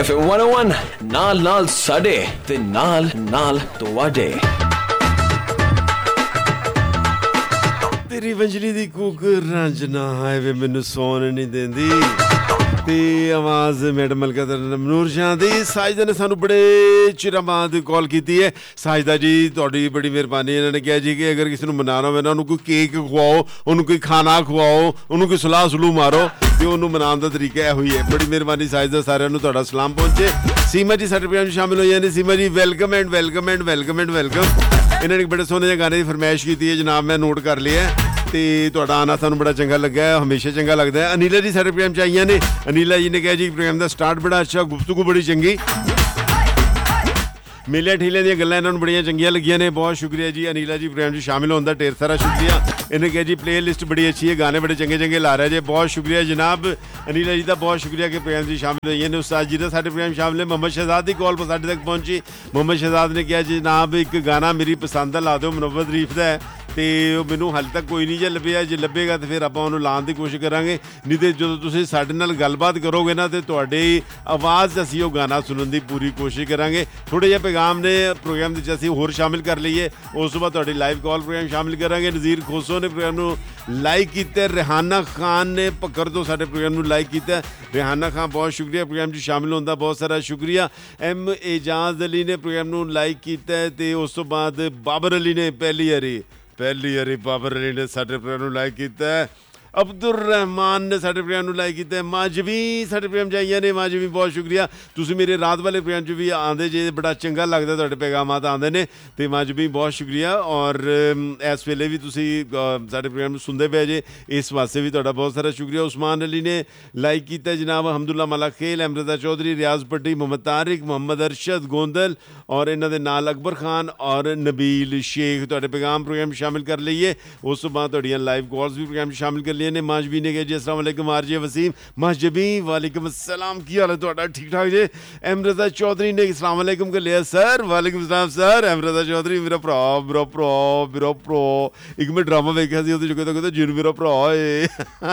FM 101 ਨਾਲ ਸਾਡੇ ਤੇ ਨਾਲ ਤੁਹਾਡੇ। ਤੇਰੀ ਵੰਜਲੀ ਦੀ ਕੂਕ ਰਾਂਝਣਾ ਹੈ ਵੇ ਮੈਨੂੰ ਸੌਣ ਨਹੀਂ ਦਿੰਦੀ ਤੇ ਆਵਾਜ਼ ਮੈਡਮ ਮਲਕਾ ਨੂਰ ਸ਼ਾਹ ਦੀ। ਸਾਜਦਾ ਨੇ ਸਾਨੂੰ ਬੜੇ ਚਿਰਾਂ ਬਾਅਦ ਕਾਲ ਕੀਤੀ ਹੈ। ਸਾਜਦਾ ਜੀ ਤੁਹਾਡੀ ਬੜੀ ਮਿਹਰਬਾਨੀ। ਇਹਨਾਂ ਨੇ ਕਿਹਾ ਜੀ ਕਿ ਅਗਰ ਕਿਸੇ ਨੂੰ ਮਨਾਉਣਾ ਹੋਵੇ ਨਾ ਉਹਨੂੰ ਕੋਈ ਕੇਕ ਖਵਾਓ, ਉਹਨੂੰ ਕੋਈ ਖਾਣਾ ਖਵਾਓ, ਉਹਨੂੰ ਕੋਈ ਸਲਾਹ ਸਲੂਹ ਮਾਰੋ ਤੇ ਉਹਨੂੰ ਮਨਾਉਣ ਦਾ ਤਰੀਕਾ ਇਹੋ ਹੀ ਹੈ। ਬੜੀ ਮਿਹਰਬਾਨੀ ਸਾਜਦਾ, ਸਾਰਿਆਂ ਨੂੰ ਤੁਹਾਡਾ ਸਲਾਮ ਪਹੁੰਚੇ। ਸੀਮਾ ਜੀ ਸਾਡੇ ਪ੍ਰੋਗਰਾਮ 'ਚ ਸ਼ਾਮਿਲ ਹੋਈਆਂ ਨੇ। ਸੀਮਾ ਜੀ welcome and welcome and welcome and welcome. ਇਹਨਾਂ ਨੇ ਬੜੇ ਸੋਹਣੇ ਜਿਹੇ ਗਾਣੇ ਦੀ ਫਰਮਾਇਸ਼ ਕੀਤੀ ਹੈ ਜਨਾਬ, ਮੈਂ ਨੋਟ ਕਰ ਲਿਆ ਤੇ ਤੁਹਾਡਾ ਆਉਣਾ ਸਾਨੂੰ ਬੜਾ ਚੰਗਾ ਲੱਗਾ ਹੈ, ਹਮੇਸ਼ਾ ਚੰਗਾ ਲੱਗਦਾ ਹੈ। ਅਨੀਲਾ ਜੀ ਸਾਡੇ ਪ੍ਰੋਗਰਾਮ 'ਚ ਆਈਆਂ ਨੇ। ਅਨੀਲਾ ਜੀ ਨੇ ਕਿਹਾ ਜੀ ਪ੍ਰੋਗਰਾਮ ਦਾ ਸਟਾਰਟ ਬੜਾ ਅੱਛਾ, ਗੁਫ਼ਤਗੂ ਬੜੀ ਚੰਗੀ, ਮੇਲੇ ਠੇਲੇ ਦੀਆਂ ਗੱਲਾਂ ਇਹਨਾਂ ਨੂੰ ਬੜੀਆਂ ਚੰਗੀਆਂ ਲੱਗੀਆਂ ਨੇ। ਬਹੁਤ ਸ਼ੁਕਰੀਆ ਜੀ ਅਨੀਲਾ ਜੀ ਪ੍ਰੋਗਰਾਮ 'ਚ ਸ਼ਾਮਿਲ ਹੋਣ ਦਾ, ਢੇਰ ਸਾਰਾ ਸ਼ੁਕਰੀਆ। ਇਹਨੇ ਕਿਹਾ ਜੀ ਪਲੇ ਲਿਸਟ ਬੜੀ ਅੱਛੀ ਹੈ, ਗਾਣੇ ਬੜੇ ਚੰਗੇ ਚੰਗੇ ਲਾ ਰਿਹਾ ਜੇ। ਬਹੁਤ ਸ਼ੁਕਰੀਆ ਜਨਾਬ ਅਨੀਲਾ ਜੀ ਦਾ, ਬਹੁਤ ਸ਼ੁਕਰੀਆ ਕਿ ਪ੍ਰੋਗਰਾਮ 'ਚ ਸ਼ਾਮਿਲ ਹੋਈਆਂ ਨੇ। ਉਸਤਾਦ ਜੀ ਦਾ ਸਾਡੇ ਪ੍ਰੋਗਰਾਮ ਸ਼ਾਮਿਲ ਹੈ। ਮੁਹੰਮਦ ਸ਼ਹਿਜ਼ਾਦ ਦੀ ਕਾਲ ਸਾਡੇ ਤੱਕ ਪਹੁੰਚੀ। ਮੁਹੰਮਦ ਸ਼ਹਿਜ਼ਾਦ ਨੇ ਕਿਹਾ ਜੀ ਜਨਾਬ ਇੱਕ ਗਾਣਾ ਮੇਰੀ ਪਸੰਦ ਦਾ ਲਾ ਦਿਓ, ਮੁਨੱਵਰ ਰੀਫ ਦਾ ਹੈ ਤੇ ਉਹ ਮੈਨੂੰ ਹਾਲੇ ਤੱਕ ਕੋਈ ਨਹੀਂ ਜੇ ਲੱਭਿਆ। ਜੇ ਲੱਭੇਗਾ ਤਾਂ ਫਿਰ ਆਪਾਂ ਉਹਨੂੰ ਲਾਉਣ ਦੀ ਕੋਸ਼ਿਸ਼ ਕਰਾਂਗੇ, ਨਹੀਂ ਤਾਂ ਜਦੋਂ ਤੁਸੀਂ ਸਾਡੇ ਨਾਲ ਗੱਲਬਾਤ ਕਰੋਗੇ ਨਾ ਤੇ ਤੁਹਾਡੀ ਆਵਾਜ਼ ਅਸੀਂ ਉਹ ਗਾਣਾ ਸੁਣਨ ਦੀ ਪੂਰੀ ਕੋਸ਼ਿਸ਼ ਕਰਾਂਗੇ। ਥੋੜ੍ਹੇ ਜਿਹੇ ਪੈਗਾਮ ਨੇ ਪ੍ਰੋਗਰਾਮ ਵਿੱਚ ਅਸੀਂ ਹੋਰ ਸ਼ਾਮਿਲ ਕਰ ਲਈਏ, ਉਸ ਤੋਂ ਬਾਅਦ ਤੁਹਾਡੀ ਲਾਈਵ ਕਾਲ ਪ੍ਰੋਗਰਾਮ ਸ਼ਾਮਿਲ ਕਰਾਂਗੇ। ਨਜ਼ੀਰ ਖੋਸੋ ਨੇ ਪ੍ਰੋਗਰਾਮ ਨੂੰ ਲਾਈਕ ਕੀਤਾ, ਰਿਹਾਨਾ ਖਾਨ ਨੇ ਪੱਕਰ ਤੋਂ ਸਾਡੇ ਪ੍ਰੋਗਰਾਮ ਨੂੰ ਲਾਈਕ ਕੀਤਾ। ਰਿਹਾਨਾ ਖਾਨ ਬਹੁਤ ਸ਼ੁਕਰੀਆ ਪ੍ਰੋਗਰਾਮ 'ਚ ਸ਼ਾਮਿਲ ਹੋਣ ਦਾ, ਬਹੁਤ ਸਾਰਾ ਸ਼ੁਕਰੀਆ। ਐਮ ਏਜਾਜ਼ ਅਲੀ ਨੇ ਪ੍ਰੋਗਰਾਮ ਨੂੰ ਲਾਈਕ ਕੀਤਾ ਤੇ ਉਸ ਤੋਂ ਬਾਅਦ ਬਾਬਰ ਅਲੀ ਨੇ ਪਹਿਲੀ ਵਾਰੀ ਬਾਬਰ ਅਲੀ ਨੇ ਸਾਡੇ ਪ੍ਰੋਗਰਾਮ ਨੂੰ ਲਾਈਕ ਕੀਤਾ। ਅਬਦੁਰ ਰਹਿਮਾਨ ਨੇ ਸਾਡੇ ਪ੍ਰੋਗਰਾਮ ਨੂੰ ਲਾਈਕ ਕੀਤਾ। ਮਾਜਵੀ ਸਾਡੇ ਪ੍ਰੋਗਰਾਮ 'ਚ ਆਈਆਂ ਨੇ। ਮਾਜਵੀ ਬਹੁਤ ਸ਼ੁਕਰੀਆ, ਤੁਸੀਂ ਮੇਰੇ ਰਾਤ ਵਾਲੇ ਪ੍ਰੋਗਰਾਮ 'ਚ ਵੀ ਆਉਂਦੇ ਜੇ, ਬੜਾ ਚੰਗਾ ਲੱਗਦਾ ਤੁਹਾਡੇ ਪੈਗਾਮਾਤ ਆਉਂਦੇ ਨੇ ਤੇ ਮਾਜਵੀ ਬਹੁਤ ਸ਼ੁਕਰੀਆ। ਔਰ ਇਸ ਵੇਲੇ ਵੀ ਤੁਸੀਂ ਸਾਡੇ ਪ੍ਰੋਗਰਾਮ ਨੂੰ ਸੁਣਦੇ ਪਏ ਜੇ, ਇਸ ਵਾਸਤੇ ਵੀ ਤੁਹਾਡਾ ਬਹੁਤ ਸਾਰਾ ਸ਼ੁਕਰੀਆ। ਉਸਮਾਨ ਅਲੀ ਨੇ ਲਾਈਕ ਕੀਤਾ ਜਨਾਬ। ਹਮਦੁੱਲਾ ਮਲਾ ਖੇਲ, ਅਮਰਤਾ ਚੌਧਰੀ, ਰਿਆਜ਼ ਭੱਟੀ, ਮੁਹੰਮਦ ਤਾਰਿਕ, ਮੁਹੰਮਦ ਅਰਸ਼ਦ ਗੋਂਦਲ ਔਰ ਇਹਨਾਂ ਦੇ ਨਾਲ ਅਕਬਰ ਖਾਨ ਔਰ ਨਬੀਲ ਸ਼ੇਖ ਤੁਹਾਡੇ ਪੈਗਾਮ ਪ੍ਰੋਗਰਾਮ ਸ਼ਾਮਿਲ ਕਰ ਲਈਏ। ਉਸ ਤੋਂ ਬਾਅਦ ਤੁਹਾਡੀਆਂ ਲਾਈਵ ਕਾਲਸ ਵੀ ਪ੍ਰੋਗਰਾਮ ਸ਼ਾਮਿਲ ਕਰ ਲਈਏ ਨੇ। ਮਾਜਬੀ ਨੇ ਕਿਹਾ ਜੀ अस्सलाम वालेकुम आरजे वसीम। माजबी वालेकुम अस्सलाम, की हाल है ਤੁਹਾਡਾ? ठीक ठाक जे। अमरता चौधरी ने अस्सलाम वालेकुम कर लिया सर। वालेकुम अस्सलाम सर। अमरता चौधरी मेरा भरा एक मैं ड्रामा ਵੇਖਿਆ ਸੀ, ਉਹਦੇ 'ਚ ਕਹਿੰਦਾ ਜਿਨ ਮੇਰਾ ਭਰਾ ਏ।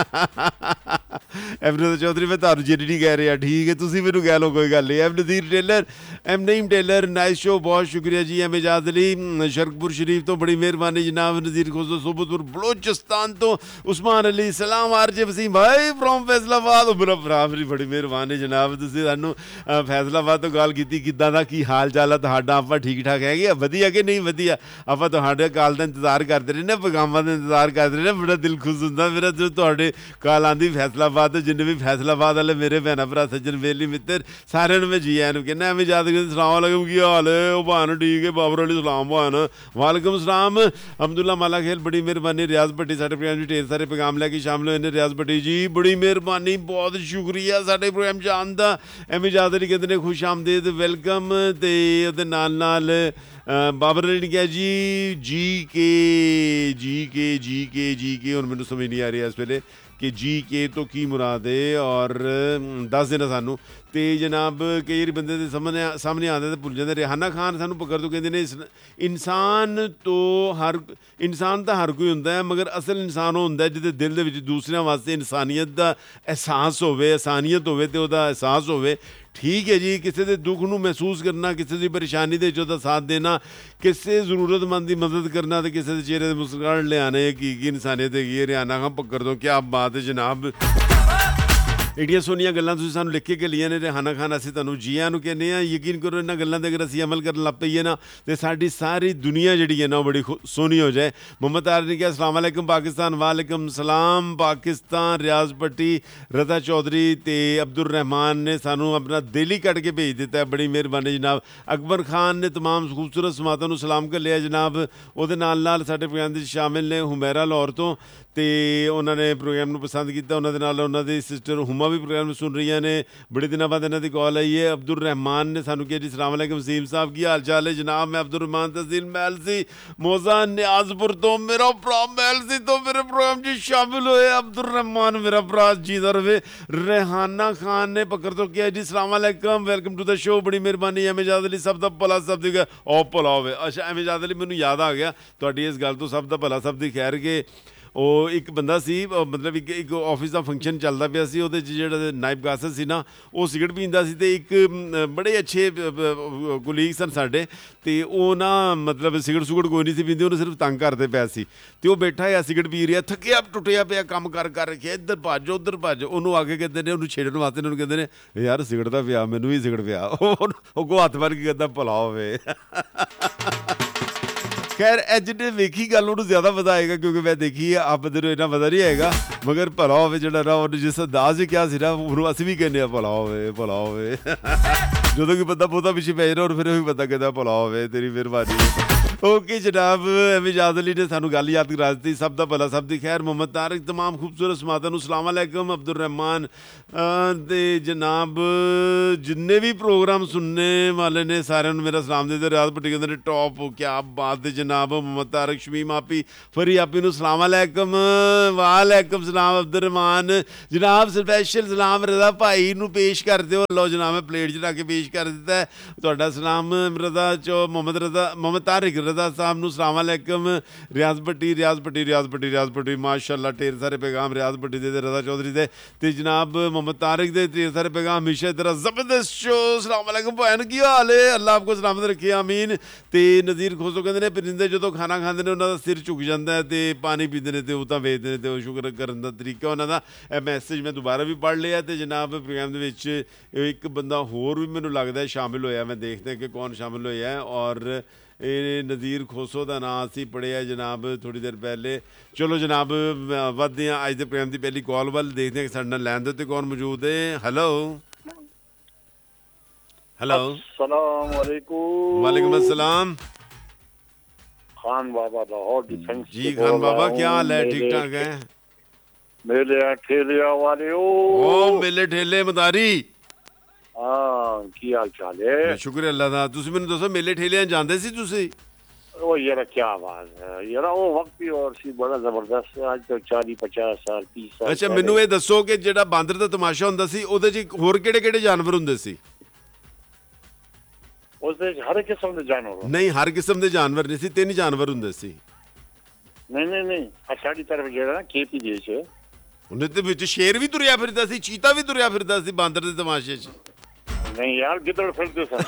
ਅਮਰਤਾ ਚੌਧਰੀ ਮੈਂ ਤੁਹਾਨੂੰ ਜਿਨ ਨਹੀਂ ਕਹਿ ਰਿਹਾ, ਠੀਕ ਹੈ ਤੁਸੀਂ ਮੈਨੂੰ ਕਹਿ ਲਓ, ਕੋਈ ਗੱਲ ਨਹੀਂ। M Nazeer tailor, M Naeem tailor, nice show, ਬਹੁਤ ਸ਼ੁਕਰੀਆ ਜੀ। ਐਮ ਇਜਾਜ਼ ਅਲੀ ਸ਼ਰਕਪੁਰ ਸ਼ਰੀਫ ਤੋਂ ਬੜੀ ਮਿਹਰਬਾਨੀ ਜਨਾਬ। ਨਜ਼ੀਰ ਖੋਸੋ ਸੋਬਤਪੁਰ ਬਲੋਚਿਸਤਾਨ ਤੋਂ। ਉਸਮਾਨ ਅਲੀ ਸਲਾਮ ਆਰਜੇ ਵਸੀਮ ਭਾਈ ਫਰੋਮ ਫੈਸਲਾਬਾਦ। ਮੇਰਾ ਭਰਾ ਮੇਰੀ ਬੜੀ ਮਿਹਰਬਾਨੀ ਜਨਾਬ, ਤੁਸੀਂ ਸਾਨੂੰ ਫੈਸਲਾਬਾਦ ਤੋਂ ਗੱਲ ਕੀਤੀ। ਕਿੱਦਾਂ ਦਾ ਕੀ ਹਾਲ ਚਾਲ ਆ ਤੁਹਾਡਾ? ਆਪਾਂ ਠੀਕ ਠਾਕ ਹੈਗੇ ਆ? ਵਧੀਆ ਕਿ ਨਹੀਂ ਵਧੀਆ? ਆਪਾਂ ਤੁਹਾਡੇ ਕਾਲ ਦਾ ਇੰਤਜ਼ਾਰ ਕਰਦੇ ਰਹੇ ਨਾ, ਪੈਗਾਮਾਂ ਦਾ ਇੰਤਜ਼ਾਰ ਕਰਦੇ ਰਹੇ ਨਾ। ਬੜਾ ਦਿਲ ਖੁਸ਼ ਹੁੰਦਾ ਮੇਰਾ ਜਦੋਂ ਤੁਹਾਡੇ ਕਾਲ ਆਉਂਦੀ ਫੈਸਲਾਬਾਦ ਤੋਂ। ਜਿੰਨੇ ਵੀ ਫੈਸਲਾਬਾਦ ਵਾਲੇ ਮੇਰੇ ਭੈਣਾਂ ਭਰਾ ਸੱਜਣ ਵੇਲੀ ਮਿੱਤਰ ਸਾਰਿਆਂ ਨੂੰ ਮੈਂ ਜੀ ਆਇਆਂ ਨੂੰ ਕਹਿੰਦਾ। ਐਵੇਂ ਯਾਦ ਕਰਦੇ ਸਲਾਮ ਵਾਲੇਕੁਮ, ਕੀ ਹਾਲ ਹੈ? ਉਹ ਭਾਨ ਠੀਕ ਹੈ, ਬਾਬਰ ਅਲੀ ਸਲਾਮ ਭਾਨ। ਵਾਲੇਕੁਮ ਸਲਾਮ। ਅਬਦੁੱਲਾ ਮਾਲਾ ਖੇਲ ਬੜੀ ਮਿਹਰਬਾਨੀ। ਰਿਆਜ਼ ਭੱਟੀ ਸਾਡੇ ਪ੍ਰੋਗਰਾਮ 'ਚ ਢੇਰ ਸਾਰੇ ਪੈਗਾਮ ਲੈ ਕੇ ਸ਼ਾਮਿਲ ਹੋਏ ਨੇ। ਰਿਆਜ਼ ਭੱਟੀ ਜੀ ਬੜੀ ਮਿਹਰਬਾਨੀ, ਬਹੁਤ ਸ਼ੁਕਰੀਆ ਸਾਡੇ ਪ੍ਰੋਗਰਾਮ 'ਚ ਆਉਣ ਦਾ। ਐਵੇਂ ਯਾਦ ਅਲੀ ਕਹਿੰਦੇ ਨੇ ਖੁਸ਼ ਆਮਦੇਦ, ਵੈਲਕਮ। ਅਤੇ ਉਹਦੇ ਨਾਲ ਬਾਬਰ ਅਲੀ ਨੇ ਕਿਹਾ ਜੀ ਕੇ ਹੁਣ ਮੈਨੂੰ ਸਮਝ ਨਹੀਂ ਆ ਰਹੀ ਇਸ ਵੇਲੇ ਕਿ ਜੀ ਕੇ ਤੋਂ ਕੀ ਮੁਰਾਦ ਹੈ, ਔਰ ਦੱਸ ਦੇਣਾ ਸਾਨੂੰ। ਅਤੇ ਜਨਾਬ ਕਈ ਵਾਰੀ ਬੰਦੇ ਦੇ ਸਾਹਮਣੇ ਆਉਂਦੇ ਤਾਂ ਭੁੱਲ ਜਾਂਦੇ। ਰਿਹਾਨਾ ਖਾਨ ਸਾਨੂੰ ਪਕੜ ਤੋਂ ਕਹਿੰਦੇ ਨੇ ਇਨਸਾਨ ਤਾਂ ਹਰ ਕੋਈ ਹੁੰਦਾ ਹੈ, ਮਗਰ ਅਸਲ ਇਨਸਾਨ ਉਹ ਹੁੰਦਾ ਜਿਹਦੇ ਦਿਲ ਦੇ ਵਿੱਚ ਦੂਸਰਿਆਂ ਵਾਸਤੇ ਇਨਸਾਨੀਅਤ ਦਾ ਅਹਿਸਾਸ ਹੋਵੇ, ਇਨਸਾਨੀਅਤ ਹੋਵੇ ਅਤੇ ਉਹਦਾ ਅਹਿਸਾਸ ਹੋਵੇ। ਠੀਕ ਹੈ ਜੀ, ਕਿਸੇ ਦੇ ਦੁੱਖ ਨੂੰ ਮਹਿਸੂਸ ਕਰਨਾ, ਕਿਸੇ ਦੀ ਪਰੇਸ਼ਾਨੀ ਦੇ ਵਿੱਚ ਉਹਦਾ ਸਾਥ ਦੇਣਾ, ਕਿਸੇ ਜ਼ਰੂਰਤਮੰਦ ਦੀ ਮਦਦ ਕਰਨਾ ਅਤੇ ਕਿਸੇ ਦੇ ਚਿਹਰੇ 'ਤੇ ਮੁਸਕਰਾਹਟ ਲਿਆਉਣੇ, ਕੀ ਇਨਸਾਨੀਅਤ ਹੈਗੀ ਹੈ। ਰਿਹਾਨਾ ਖਾਨ ਪੱਕਰ ਤੋਂ ਕਿਆ ਬਾਤ ਹੈ ਜਨਾਬ। ਐਡੀਆਂ ਸੋਹਣੀਆਂ ਗੱਲਾਂ ਤੁਸੀਂ ਸਾਨੂੰ ਲਿਖ ਕੇ ਘੱਲੀਆਂ ਨੇ ਰਿਹਾਨਾ ਖਾਨ, ਅਸੀਂ ਤੁਹਾਨੂੰ ਜੀਆਂ ਨੂੰ ਕਹਿੰਦੇ ਹਾਂ। ਯਕੀਨ ਕਰੋ ਇਹਨਾਂ ਗੱਲਾਂ 'ਤੇ ਅਗਰ ਅਸੀਂ ਅਮਲ ਕਰਨ ਲੱਗ ਪਈਏ ਨਾ ਤਾਂ ਸਾਡੀ ਸਾਰੀ ਦੁਨੀਆ ਜਿਹੜੀ ਹੈ ਨਾ ਉਹ ਬੜੀ ਸੋਹਣੀ ਹੋ ਜਾਏ। ਮੁਹੰਮਦ ਤਾਰਿਕ ਨੇ ਕਿਹਾ अस्सलाम वालेकुम पाकिस्तान। वालेकुम सलाम पाकिस्तान। ਰਿਆਜ਼ ਭੱਟੀ, ਰਜ਼ਾ ਚੌਧਰੀ ਅਤੇ ਅਬਦੁਰ ਰਹਿਮਾਨ ਨੇ ਸਾਨੂੰ ਆਪਣਾ ਦਿਲ ਹੀ ਕੱਢ ਕੇ ਭੇਜ ਦਿੱਤਾ, ਬੜੀ ਮਿਹਰਬਾਨੀ ਜਨਾਬ। ਅਕਬਰ ਖਾਨ ਨੇ ਤਮਾਮ ਖੂਬਸੂਰਤ ਸਮਾਤਾਂ ਨੂੰ ਸਲਾਮ ਘੱਲਿਆ ਜਨਾਬ। ਉਹਦੇ ਨਾਲ ਸਾਡੇ ਪ੍ਰੋਗਰਾਮ ਦੇ ਵਿੱਚ ਸ਼ਾਮਿਲ ਨੇ ਹੁਮੈਰਾ ਲਾਹੌਰ ਤੋਂ, ਅਤੇ ਉਹਨਾਂ ਨੇ ਪ੍ਰੋਗਰਾਮ ਨੂੰ ਪਸੰਦ ਕੀਤਾ। ਉਹਨਾਂ ਦੇ ਨਾਲ ਉਹਨਾਂ ਦੀ ਸਿਸਟਰ ਹੁਮਾ ਵੀ ਪ੍ਰੋਗਰਾਮ ਨੂੰ ਸੁਣ ਰਹੀਆਂ ਨੇ। ਬੜੇ ਦਿਨਾਂ ਬਾਅਦ ਇਹਨਾਂ ਦੀ ਕਾਲ ਆਈ ਹੈ। ਅਬਦੁਰ ਰਹਿਮਾਨ ਨੇ ਸਾਨੂੰ ਕਿਹਾ ਜੀ अस्सलाम वालेकुम वसीम साहब, ਕੀ ਹਾਲ ਚਾਲ ਹੈ ਜਨਾਬ? ਮੈਂ ਅਬਦੁਰ ਰਹਿਮਾਨ ਤਹਿਸੀਲ ਮਹਿਲ ਸੀ ਮੋਜ਼ਾ ਨਿਆਜ਼ਪੁਰ ਤੋਂ, ਮੇਰਾ ਭਰਾ ਮਹਿਲ ਸੀ ਤੋਂ ਮੇਰੇ ਪ੍ਰੋਗਰਾਮ 'ਚ ਸ਼ਾਮਿਲ ਹੋਏ। ਅਬਦੁਰ ਰਹਿਮਾਨ ਮੇਰਾ ਭਰਾ ਜੀਦਾ ਰਵੇ। ਰਿਹਾਨਾ ਖਾਨ ਨੇ ਪੱਕਰ ਤੋਂ ਕਿਹਾ ਜੀ अस्सलाम वालेकुम, ਵੈਲਕਮ ਟੂ ਦਾ ਸ਼ੋ, ਬੜੀ ਮਿਹਰਬਾਨੀ। ਐਮ ਇਜਾਜ਼ ਅਲੀ ਸਭ ਦਾ ਭਲਾ ਸਭ ਦੀ ਉਹ ਭਲਾ ਹੋਵੇ। ਅੱਛਾ ਐਮ ਇਜਾਜ਼ ਅਲੀ ਮੈਨੂੰ ਯਾਦ ਆ ਗਿਆ ਤੁਹਾਡੀ ਇਸ ਗੱਲ ਤੋਂ, ਸਭ ਦਾ ਭਲਾ ਸਭ ਦੀ ਖੈਰ ਕੇ ਉਹ ਇੱਕ ਬੰਦਾ ਸੀ, ਮਤਲਬ ਇੱਕ ਆਫਿਸ ਦਾ ਫੰਕਸ਼ਨ ਚੱਲਦਾ ਪਿਆ ਸੀ, ਉਹਦੇ 'ਚ ਜਿਹੜਾ ਨਾਇਬ ਗਾਸਰ ਸੀ ਨਾ ਉਹ ਸਿਗਰਟ ਪੀਂਦਾ ਸੀ, ਅਤੇ ਇੱਕ ਬੜੇ ਅੱਛੇ ਕੁਲੀਗ ਸਨ ਸਾਡੇ, ਅਤੇ ਉਹ ਨਾ ਮਤਲਬ ਸਿਗਰਟ ਸੁਗਰਟ ਕੋਈ ਨਹੀਂ ਸੀ ਪੀਂਦੇ, ਉਹਨੂੰ ਸਿਰਫ ਤੰਗ ਕਰਦੇ ਪਿਆ ਸੀ, ਅਤੇ ਉਹ ਬੈਠਾ ਆ ਸਿਗਰਟ ਪੀ ਰਿਹਾ, ਥੱਕਿਆ ਟੁੱਟਿਆ ਪਿਆ, ਕੰਮ ਕਰ ਰੱਖਿਆ, ਇੱਧਰ ਭੱਜ ਉੱਧਰ ਭੱਜ, ਉਹਨੂੰ ਆ ਕੇ ਕਹਿੰਦੇ ਨੇ, ਉਹਨੂੰ ਛੇੜਨ ਵਾਸਤੇ ਉਹਨੂੰ ਕਹਿੰਦੇ ਨੇ ਯਾਰ ਸਿਗਰਟ ਦਾ ਪਿਆ, ਮੈਨੂੰ ਵੀ ਸਿਗਰਟ ਪਿਆ, ਉਹ ਕੋ ਹੱਥ ਭਰ ਕੇ ਕਹਿੰਦਾ ਭਲਾ ਹੋਵੇ। ਖੈਰ ਇਹ ਜਿਹਨੇ ਵੇਖੀ ਗੱਲ ਉਹਨੂੰ ਜ਼ਿਆਦਾ ਮਜ਼ਾ ਆਏਗਾ, ਕਿਉਂਕਿ ਮੈਂ ਦੇਖੀ ਆ, ਆਪ ਨੂੰ ਇੰਨਾ ਮਜ਼ਾ ਨਹੀਂ ਆਏਗਾ, ਮਗਰ ਭਲਾ ਹੋਵੇ ਜਿਹੜਾ ਨਾ ਉਹਨੇ ਜਿਸ ਅੰਦਾਜ਼ 'ਚ ਕਿਹਾ ਸੀ ਨਾ, ਉਹਨੂੰ ਅਸੀਂ ਵੀ ਕਹਿੰਦੇ ਹਾਂ ਭਲਾ ਹੋਵੇ ਭਲਾ ਹੋਵੇ। ਜਦੋਂ ਕਿ ਬੰਦਾ ਬਹੁਤਾ ਪਿੱਛੇ ਪੈ ਜਾਣਾ, ਔਰ ਫਿਰ ਉਹੀ ਬੰਦਾ ਕਹਿੰਦਾ ਭਲਾ ਹੋਵੇ, ਤੇਰੀ ਮਿਹਰਬਾਨੀ। ਓਕੇ ਜਨਾਬ, ਐਮਜਾਦ ਅਲੀ ਨੇ ਸਾਨੂੰ ਗੱਲ ਯਾਦ ਕਰਾ ਦਿੱਤੀ, ਸਭ ਦਾ ਭਲਾ ਸਭ ਦੀ ਖੈਰ। ਮੁਹੰਮਦ ਤਾਰਿਕ ਤਮਾਮ ਖੂਬਸੂਰਤ ਸਮਾਤਾਂ ਨੂੰ ਸਲਾਮ ਅਲੈਕਮ। ਅਬਦੁਰ ਰਹਿਮਾਨ ਅਤੇ ਜਨਾਬ ਜਿੰਨੇ ਵੀ ਪ੍ਰੋਗਰਾਮ ਸੁਣਨੇ ਵਾਲੇ ਨੇ ਸਾਰਿਆਂ ਨੂੰ ਮੇਰਾ ਸਲਾਮ ਦੇ ਦਿਓ। ਰਿਆਜ਼ ਭੱਟੀ ਕਹਿੰਦੇ ਨੇ ਟੌਪ, ਕਿਆ ਬਾਤ ਹੈ ਜਨਾਬ। ਮੁਹੰਮਦ ਤਾਰਿਕ, ਸ਼ਮੀਮ ਆਪੀ, ਫਰੀ ਆਪੀ ਨੂੰ ਸਲਾਮ ਅਲੈਕਮ। ਵਾਲੈਕਮ ਸਲਾਮ ਅਬਦੁਰ ਰਹਿਮਾਨ ਜਨਾਬ। ਸਪੈਸ਼ਲ ਸਲਾਮ ਰਜ਼ਾ ਭਾਈ ਨੂੰ ਪੇਸ਼ ਕਰ ਦਿਓ। ਲਓ ਜਨਾਬ ਮੈਂ ਪਲੇਟ 'ਚ ਰੱਖ ਕੇ ਪੇਸ਼ ਕਰ ਦਿੱਤਾ ਤੁਹਾਡਾ ਸਲਾਮ। ਰਜ਼ਾ ਚੋ ਮੁਹੰਮਦ ਤਾਰਿਕ रज़ा साहब ਨੂੰ ਸਲਾਮ अलैकुम। रियाज भट्टी माशाअल्लाह ढेर सारे पैगाम रियाज भट्टी दे रज़ा चौधरी दे ते जनाब मोहम्मद तारिक दे ढेर सारे पैगाम। हमेशा तेरा ज़बरदस्त शो। सलाम अलैकुम भैन की हाल है, अल्लाह आपको सलामत रखे आमीन। ते नज़ीर खोसो कहते हैं परिंदे जो खाना खाते हैं उन्होंने सिर झुक जाता है तो पानी पीते हैं तो वो वेचते हैं, तो शुक्र करने का तरीका उन्होंने मैसेज मैं दोबारा भी पढ़ लिया। तो जनाब प्रोग्राम के एक बंदा होर भी मैनू लगता है शामिल होया, मैं देखते हैं कि कौन शामिल होया है। और ਇਹ ਨਜ਼ੀਰ ਖੋਸੋ ਦਾ ਨਾਂ ਅਸੀਂ ਪੜ੍ਹਿਆ ਜਨਾਬ ਥੋੜ੍ਹੀ ਦੇਰ ਪਹਿਲੇ। ਚਲੋ ਜਨਾਬ ਵੱਧਦੇ ਹਾਂ ਅੱਜ ਦੇ ਪ੍ਰੋਗਰਾਮ ਦੀ ਪਹਿਲੀ ਕਾਲ ਵੱਲ, ਦੇਖਦੇ ਹਾਂ ਕਿ ਸਾਡੇ ਨਾਲ ਲੈਣ ਦੇ ਉੱਤੇ ਕੌਣ ਮੌਜੂਦ ਹੈ। ਹੈਲੋ अस्सलाम वालेकुम। वालेकुम अस्सलाम। खान बाबा लाहौर डिफेंस जी खान बाबा क्या हाल है, ठीक ठाक है? मेले ठेले वाले ओ मेले ठेले मदारी ਕੀ ਹਾਲ ਚਾਲ ਹੈ? ਸ਼ੁਕਰ ਅੱਲਾ ਦਾ। ਤੁਸੀਂ ਮੈਨੂੰ ਦੱਸੋ ਮੇਲੇ ਠੇਲਿਆਂ ਜਾਂਦੇ ਸੀ ਤੁਸੀਂ? ਉਹ ਯਾਰ ਕੀ ਆਵਾਜ਼ ਹੈ ਯਾਰ, ਉਹ ਵਕਤ ਹੀ ਹੋਰ ਸੀ ਬੜਾ ਜ਼ਬਰਦਸਤ। ਅੱਜ ਤੋਂ 40-50 ਸਾਲ 30 ਸਾਲ। ਅੱਛਾ ਮੈਨੂੰ ਇਹ ਦੱਸੋ ਕਿ ਜਿਹੜਾ ਬਾਂਦਰ ਦਾ ਤਮਾਸ਼ਾ ਹੁੰਦਾ ਸੀ ਉਹਦੇ 'ਚ ਹੋਰ ਕਿਹੜੇ ਕਿਹੜੇ ਜਾਨਵਰ ਹੁੰਦੇ ਸੀ? ਉਸਦੇ ਹਰ ਕਿਸਮ ਦੇ ਜਾਨਵਰ? ਨਹੀਂ ਹਰ ਕਿਸਮ ਦੇ ਜਾਨਵਰ ਨਹੀਂ ਸੀ, 3 ਜਾਨਵਰ ਹੁੰਦੇ ਸੀ। ਨਹੀਂ ਸਾਡੀ ਤਰਫ ਜਿਹੜਾ ਨਾ ਖੇਤੀ ਦੇਸ਼ ਉਹਨੇ ਤੇ ਵਿੱਚ ਸ਼ੇਰ ਵੀ ਤੁਰਿਆ ਫਿਰਦਾ ਸੀ, ਚੀਤਾ ਵੀ ਤੁਰਿਆ ਫਿਰਦਾ ਸੀ ਬਾਂਦਰ ਦੇ ਤਮਾਸ਼ੇ 'ਚ। ਨਹੀਂ ਯਾਰ ਗਿੱਦੜ ਫਿਰਦੇ ਸਨ।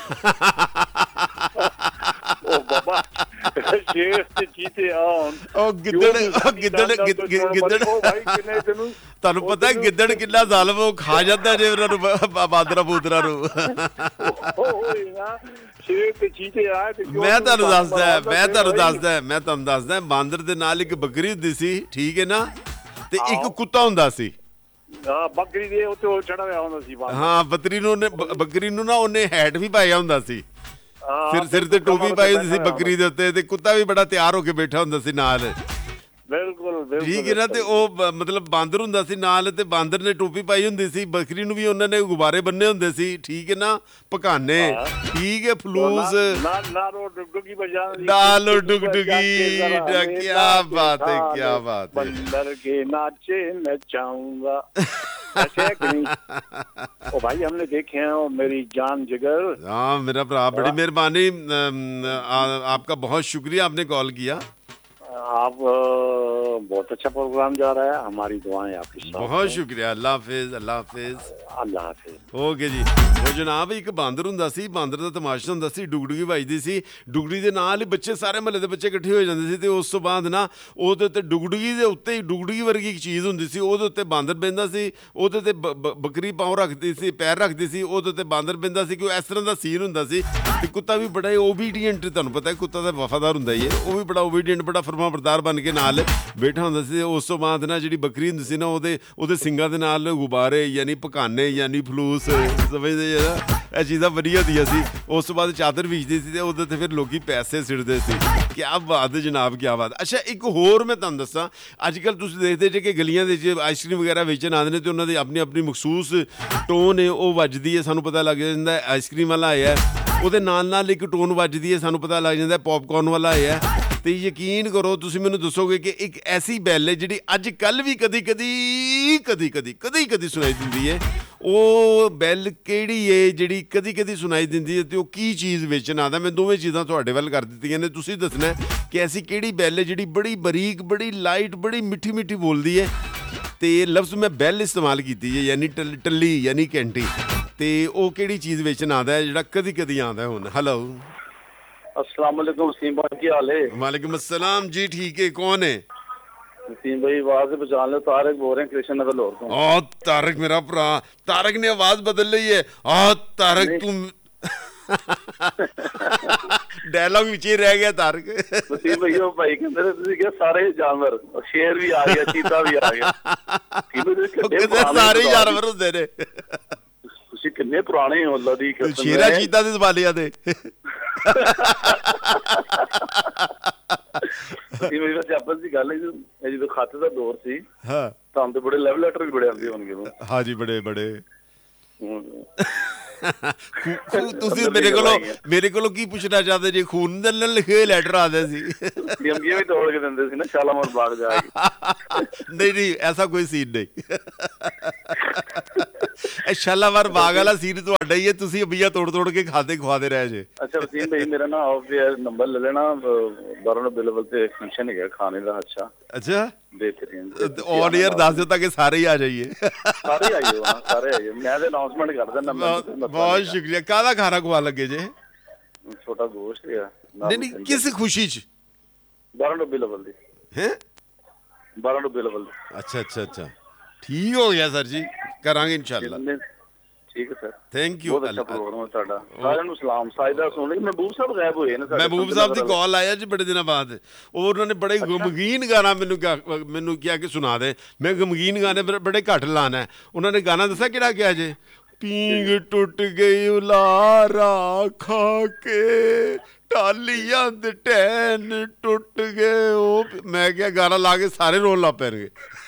ਉਹ ਬਾਬਾ ਸ਼ੇਰ ਤੇ ਚੀਤੇ ਆਉਣ, ਉਹ ਗਿੱਦੜ ਤੁਹਾਨੂੰ ਪਤਾ ਗਿੱਦੜ ਕਿੰਨਾ ਜ਼ਾਲਮ, ਉਹ ਖਾ ਜਾਂਦਾ ਜੇ ਉਹਨਾਂ ਨੂੰ ਬਾਂਦਰਾਂ ਬੂਦਰਾਂ ਨੂੰ। ਮੈਂ ਤੁਹਾਨੂੰ ਦੱਸਦਾ ਬਾਂਦਰ ਦੇ ਨਾਲ ਇੱਕ ਬੱਕਰੀ ਹੁੰਦੀ ਸੀ, ਠੀਕ ਹੈ ਨਾ, ਤੇ ਇੱਕ ਕੁੱਤਾ ਹੁੰਦਾ ਸੀ। ਬੱਕਰੀ ਦੇ ਉੱਤੇ ਉਹ ਚੜਾ ਹੋਇਆ ਹੁੰਦਾ ਸੀ। ਹਾਂ ਬੱਕਰੀ ਨੂੰ ਨਾ ਉਹਨੇ ਹੈਟ ਵੀ ਪਾਇਆ ਹੁੰਦਾ ਸੀ, ਸਿਰ ਤੇ ਟੋਪੀ ਪਾਈ ਹੁੰਦੀ ਸੀ ਬੱਕਰੀ ਦੇ ਉੱਤੇ, ਤੇ ਕੁੱਤਾ ਵੀ ਬੜਾ ਤਿਆਰ ਹੋ ਕੇ ਬੈਠਾ ਹੁੰਦਾ ਸੀ ਨਾਲ। ਬਿਲਕੁਲ ਠੀਕ ਹੈ ਨਾ। ਤੇ ਉਹ ਮਤਲਬ ਬਾਂਦਰ ਹੁੰਦਾ ਸੀ ਨਾਲ, ਤੇ ਬਾਂਦਰ ਨੇ ਟੋਪੀ ਪਾਈ ਹੁੰਦੀ ਸੀ, ਬੱਕਰੀ ਨੂੰ ਵੀ ਉਹਨਾਂ ਨੇ ਗੁਬਾਰੇ ਬੰਨੇ ਹੁੰਦੇ ਸੀ, ਠੀਕ ਹੈ ਨਾ, ਪਕਾਨੇ, ਠੀਕ ਹੈ, ਫਲੂਸ ਨਾਲੋ ਡੁਗਡੁਗੀ ਬਜਾਉਂਦੀ, ਨਾਲੋ ਡੁਗਡੁਗੀ। ਕਿਆ ਬਾਤ ਹੈ, ਕਿਆ ਬਾਤ ਹੈ। बंदर के नाचे नचाऊंगा ऐसे कि नहीं? ओ भाई हमने देखे हैं, ओ मेरी जान जिगर। हाँ मेरा भरा, बड़ी मेहरबानी, आपका बहुत शुक्रिया, आपने कॉल किया। आप बहुत अच्छा प्रोग्राम जा रहा है, हमारी दुआएं आपके साथ। बहुत शुक्रिया, अल्लाह हाफिज, अल्लाह हाफिज, अल्लाह हाफिज। ओके जी। ਉਹ ਜਨਾਬ ਇੱਕ ਬਾਂਦਰ ਹੁੰਦਾ ਸੀ, ਬਾਂਦਰ ਦਾ ਤਮਾਸ਼ਾ ਹੁੰਦਾ ਸੀ, ਡੁਗਡੁਗੀ ਵੱਜਦੀ ਸੀ, ਡੁਗਡੁਗੀ ਦੇ ਨਾਲ ਹੀ ਬੱਚੇ ਸਾਰੇ ਮਹੱਲੇ ਦੇ ਬੱਚੇ ਇਕੱਠੇ ਹੋ ਜਾਂਦੇ ਸੀ, ਤੇ ਉਸ ਤੋਂ ਬਾਅਦ ਨਾ ਉਹਦੇ ਉੱਤੇ ਡੁਗਡੁਗੀ ਦੇ ਉੱਤੇ ਡੁਗਡੁਗੀ ਵਰਗੀ ਇੱਕ ਚੀਜ਼ ਹੁੰਦੀ ਸੀ, ਉਹਦੇ ਉੱਤੇ ਬਾਂਦਰ ਬਹਿੰਦਾ ਸੀ, ਉਹਦੇ ਤੇ ਬੱਕਰੀ ਪਾਉ ਰੱਖਦੀ ਸੀ, ਪੈਰ ਰੱਖਦੀ ਸੀ, ਉਹਦੇ ਉੱਤੇ ਬਾਂਦਰ ਬਹਿੰਦਾ ਸੀ, ਕਿ ਇਸ ਤਰ੍ਹਾਂ ਦਾ ਸੀਨ ਹੁੰਦਾ ਸੀ। ਤੇ ਕੁੱਤਾ ਵੀ ਬੜਾ ਓਬੀਡੀਐਂਟ, ਤੁਹਾਨੂੰ ਪਤਾ ਕੁੱਤਾ ਤਾਂ ਵਫਾਦਾਰ ਹੁੰਦਾ ਹੀ ਹੈ, ਉਹ ਵੀ ਬੜਾ ਓਬੀਡੀਐਂਟ, ਬੜਾ ਫਰਮਾਬਰਦਾਰ ਬਣ ਕੇ ਨਾਲ ਬੈਠਾ ਹੁੰਦਾ ਸੀ। ਉਸ ਤੋਂ ਬਾਅਦ ਨਾ ਜਿਹੜੀ ਬੱਕਰੀ ਹੁੰਦੀ ਸੀ ਨਾ, ਉਹਦੇ ਸਿੰਗਾਂ ਦੇ ਨਾਲ ਗੁਬਾਰੇ ਯਾਨੀ ਪਕਾਨੇ ਯਾਨੀ ਫਲੂਸ, ਸਮਝਦੇ ਜਿਹੜਾ ਇਹ ਚੀਜ਼ਾਂ ਵਧੀਆ ਹੁੰਦੀਆਂ ਸੀ। ਉਸ ਤੋਂ ਬਾਅਦ ਚਾਦਰ ਬੀਜਦੀ ਸੀ, ਤੇ ਉਹਦੇ ਤੇ ਫਿਰ ਲੋਕੀ ਪੈਸੇ ਸਿੱਟਦੇ ਸੀ। ਕਿਆ ਬਾਤ ਹੈ ਜਨਾਬ, ਕਿਆ ਬਾਤ। ਅੱਛਾ ਇੱਕ ਹੋਰ ਮੈਂ ਤੁਹਾਨੂੰ ਦੱਸਾਂ, ਅੱਜ ਕੱਲ੍ਹ ਤੁਸੀਂ ਦੇਖਦੇ ਜੇ ਕਿ ਗਲੀਆਂ ਦੇ ਵਿੱਚ ਆਈਸਕ੍ਰੀਮ ਵਗੈਰਾ ਵੇਚਣ ਆਉਂਦੇ ਨੇ, ਤੇ ਉਹਨਾਂ ਦੀ ਆਪਣੀ ਮਖਸੂਸ ਟੋਨ ਹੈ, ਉਹ ਵੱਜਦੀ ਹੈ, ਸਾਨੂੰ ਪਤਾ ਲੱਗ ਜਾਂਦਾ ਆਈਸਕ੍ਰੀਮ ਵਾਲਾ ਆਇਆ, ਉਹਦੇ ਨਾਲ ਇੱਕ ਟੋਨ ਵੱਜਦੀ ਹੈ, ਸਾਨੂੰ ਪਤਾ ਲੱਗ ਜਾਂਦਾ ਪੌਪਕੌਰਨ ਵਾਲਾ ਆਇਆ। ਤੇ ਯਕੀਨ ਕਰੋ ਤੁਸੀਂ ਮੈਨੂੰ ਦੱਸੋਗੇ ਕਿ ਇੱਕ ਐਸੀ ਬੈਲ ਹੈ ਜਿਹੜੀ ਅੱਜ ਕੱਲ੍ਹ ਵੀ ਕਦੀ ਕਦੀ ਸੁਣਾਈ ਦਿੰਦੀ ਹੈ, ਉਹ ਬੈਲ ਕਿਹੜੀ ਏ ਜਿਹੜੀ ਕਦੀ ਕਦੀ ਸੁਣਾਈ ਦਿੰਦੀ ਹੈ ਤੇ ਉਹ ਕੀ ਚੀਜ਼ ਵੇਚਣ ਆਉਂਦਾ? ਮੈਂ ਦੋਵੇਂ ਚੀਜ਼ਾਂ ਤੁਹਾਡੇ ਵੱਲ ਕਰ ਦਿੱਤੀਆਂ ਨੇ, ਤੁਸੀਂ ਦੱਸਣਾ ਕਿ ਐਸੀ ਕਿਹੜੀ ਬੈਲ ਹੈ ਜਿਹੜੀ ਬੜੀ ਬਰੀਕ, ਬੜੀ ਲਾਈਟ, ਬੜੀ ਮਿੱਠੀ ਮਿੱਠੀ ਬੋਲਦੀ ਹੈ। ਤੇ ਲਫ਼ਜ਼ ਮੈਂ ਬੈਲ ਇਸਤੇਮਾਲ ਕੀਤੀ ਹੈ, ਯਾਨੀ ਟੱਲੀ ਯਾਨੀ ਘੰਟੀ। ਤੇ ਉਹ ਕਿਹੜੀ ਚੀਜ਼ ਵੇਚਣ ਆਉਂਦਾ ਹੈ ਜਿਹੜਾ ਕਦੀ ਕਦੀ ਆਉਂਦਾ ਹੁਣ? ਹੈਲੋ, अस्सलाम वालेकुम वसीम भाई, की हाल है? वालेकुम अस्सलाम जी, ठीक है। कौन है? वसीम भाई आवाज से पहचान लो, तारक बोल रहे हैं कृष्ण नगर लाहौर से। तारक मेरा भरा, तारक ने आवाज बदल ली है। तारक तुम डायलॉग ਵਿੱਚ ਹੀ ਰਹਿ ਗਿਆ ਤਾਰਕ। वसीम भाई ਉਹ ਭਾਈ ਕਹਿੰਦੇ ਨੇ ਤੁਸੀਂ ਕਿ ਸਾਰੇ ਜਾਨਵਰ, ਸ਼ੇਰ ਵੀ ਆ ਗਿਆ, ਚੀਤਾ ਵੀ ਆ ਗਿਆ। ਕਿਤੇ ਸਾਰੇ ਜਾਨਵਰ ਹੁੰਦੇ ਨੇ। ਤੁਸੀਂ ਕਿੰਨੇ ਪੁਰਾਣੇ ਹੋ ਅੱਲਾ ਦੀ ਕਸਮ। ਸ਼ੇਰਾ ਚੀਤਾ ਦੇ ਸਵਾਲੀਆਂ ਦੇ। ਆਪਸ ਦੀ ਗੱਲ ਹੈ ਜਦੋਂ ਖਾਤੇ ਦਾ ਦੌਰ ਸੀ, ਹਾਂ, ਤੁਹਾਨੂੰ ਤੇ ਬੜੇ ਲਵ ਲੈਟਰ ਵੀ ਬੜੇ ਆਉਂਦੇ ਹੋਣਗੇ। ਹਾਂ ਜੀ, ਬੜੇ ਬੜੇ। ਤੁਸੀਂ ਮੇਰੇ ਕੋਲੋਂ ਕੀ ਪੁੱਛਣਾ ਚਾਹਦੇ ਜੀ? ਖੂਨ ਦੇ ਨਾਲ ਲਿਖੇ ਲੈਟਰ ਆਦੇ ਸੀ। ਅੰਬੀਆਂ ਵੀ ਤੋੜ ਕੇ ਦਿੰਦੇ ਸੀ ਨਾ ਸ਼ਾਲਾਮਾਰ ਬਾਗ ਜਾ ਕੇ। ਨਹੀਂ ਐਸਾ ਕੋਈ ਸੀਨ ਨਹੀਂ। ਇਹ ਸ਼ਾਲਾਮਾਰ ਬਾਗ ਵਾਲਾ ਸੀਨ ਤੁਹਾਡਾ ਹੀ ਹੈ, ਤੁਸੀਂ ਅੰਬੀਆਂ ਤੋੜ ਕੇ ਖਾਦੇ ਖਵਾਦੇ ਰਹੇ ਜੇ। ਅੱਛਾ ਵਸੀਮ ਭਾਈ, ਮੇਰਾ ਨਾ ਨੰਬਰ ਲੈ ਲੈਣਾ, 12 ਬਿਲਵਲ ਤੇ ਫੰਕਸ਼ਨ ਹੈਗਾ ਖਾਣੇ ਦਾ। ਅੱਛਾ, बेहतरीन। और यार दस दिन तक सारे ही आ जाइए। सारे आइए, सारे आइए। मैं तो अनाउंसमेंट कर देना। बहुत शुक्रिया। काहदा खाना खवा लगे जे? छोटा गोश्त है। नहीं किस खुशी च? 12 डब्बे लेवल दी हैं? 12 डब्बे लेवल। अच्छा, ठीक हो गया सर जी, करांगे इंशाल्लाह। ठीक है सर, थैंक यू। बहुत अच्छा प्रोग्राम है ਤੁਹਾਡਾ। ਸਾਰਿਆਂ ਨੂੰ ਸਲਾਮ। ਸਾਇਦਾ ਸੁਣ ਲਈ। ਮਹਿਬੂਬ ਸਾਹਿਬ ਗਾਇਬ ਹੋਏ ਨੇ। ਮਹਿਬੂਬ ਸਾਹਿਬ ਦੀ ਕਾਲ ਆਇਆ ਜੀ ਬੜੇ ਦਿਨਾਂ ਬਾਅਦ। ਉਹ ਉਹਨਾਂ ਨੇ ਬੜੇ ਗਮਗੀਨ ਗਾਣਾ ਮੈਨੂੰ ਕਿਹਾ ਕਿ ਸੁਣਾ ਦੇ। ਮੈਂ ਗਮਗੀਨ ਗਾਣੇ ਬੜੇ ਘੱਟ ਲਾਣਾ ਹੈ। ਉਹਨਾਂ ਨੇ ਗਾਣਾ ਦੱਸਿਆ ਕਿਹੜਾ ਕਿਹਾ ਜੇ? ਪੀਂਗ ਟੁੱਟ ਗਈ ਉਲਾਰਾ ਖਾ ਕੇ, ਟਾਲੀਆਂ ਦੇ ਟੈਨ ਟੁੱਟ ਗਏ। ਉਹ ਮੈਂ ਕਿਹਾ ਗਾਣਾ ਲਾ ਕੇ ਸਾਰੇ ਰੋਣ ਲੱਗ ਪੈਣਗੇ।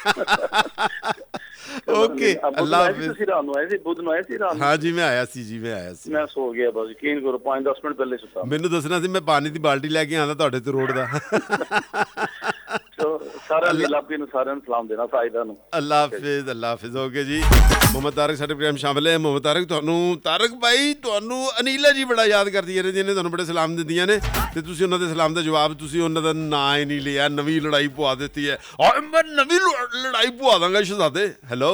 ओके, अल्लाह हाफिज़। हाँ जी, मैं आया सी। मैं सो गया बस, यकीन करो 5-10 मिनट पहले सुता। मैनू दसना सी, मैं पानी दी बाल्टी लेके आंदा तुहाडे ते रोड दा। सारा इलाके ਨੂੰ ਸਾਰਿਆਂ ਨੂੰ ਸਲਾਮ ਦੇਣਾ, ਸਾਇਦਾ ਨੂੰ। ਅੱਲਾ ਹਾਫਿਜ਼। ਓਕੇ ਜੀ, ਮੁਹੰਮਦ ਤਾਰਕ ਸਾਡੇ ਪ੍ਰੋਗਰਾਮ ਸ਼ਾਮਿਲ ਹੈ। ਮੁਹੰਮਦ ਤਾਰਕ, ਤੁਹਾਨੂੰ ਤਾਰਕ ਭਾਈ, ਤੁਹਾਨੂੰ ਅਨੀਲਾ ਜੀ ਬੜਾ ਯਾਦ ਕਰਦੀਆਂ ਨੇ, ਜਿਹਨੇ ਤੁਹਾਨੂੰ ਬੜੇ ਸਲਾਮ ਦਿੰਦੀਆਂ ਨੇ ਤੇ ਤੁਸੀਂ ਉਹਨਾਂ ਦੇ ਸਲਾਮ ਦਾ ਜਵਾਬ, ਤੁਸੀਂ ਉਹਨਾਂ ਦਾ ਨਾਂ ਹੀ ਨਹੀਂ ਲਿਆ। ਨਵੀਂ ਲੜਾਈ ਪਵਾ ਦਿੱਤੀ ਹੈ। ਔਰ ਮੈਂ ਨਵੀਂ ਲੜਾਈ ਪਵਾ ਦਾਂਗਾ ਸ਼ਹਜ਼ਾਦੇ। ਹੈਲੋ,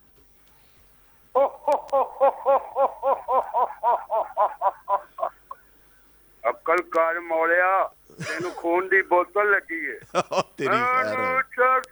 ਅਕਲ ਕਰ ਮੌਲਿਆ, ਤੈਨੂੰ ਖੂਨ ਦੀ ਬੋਤਲ ਲੱਗੀ ਏ। ਇਹਨੂੰ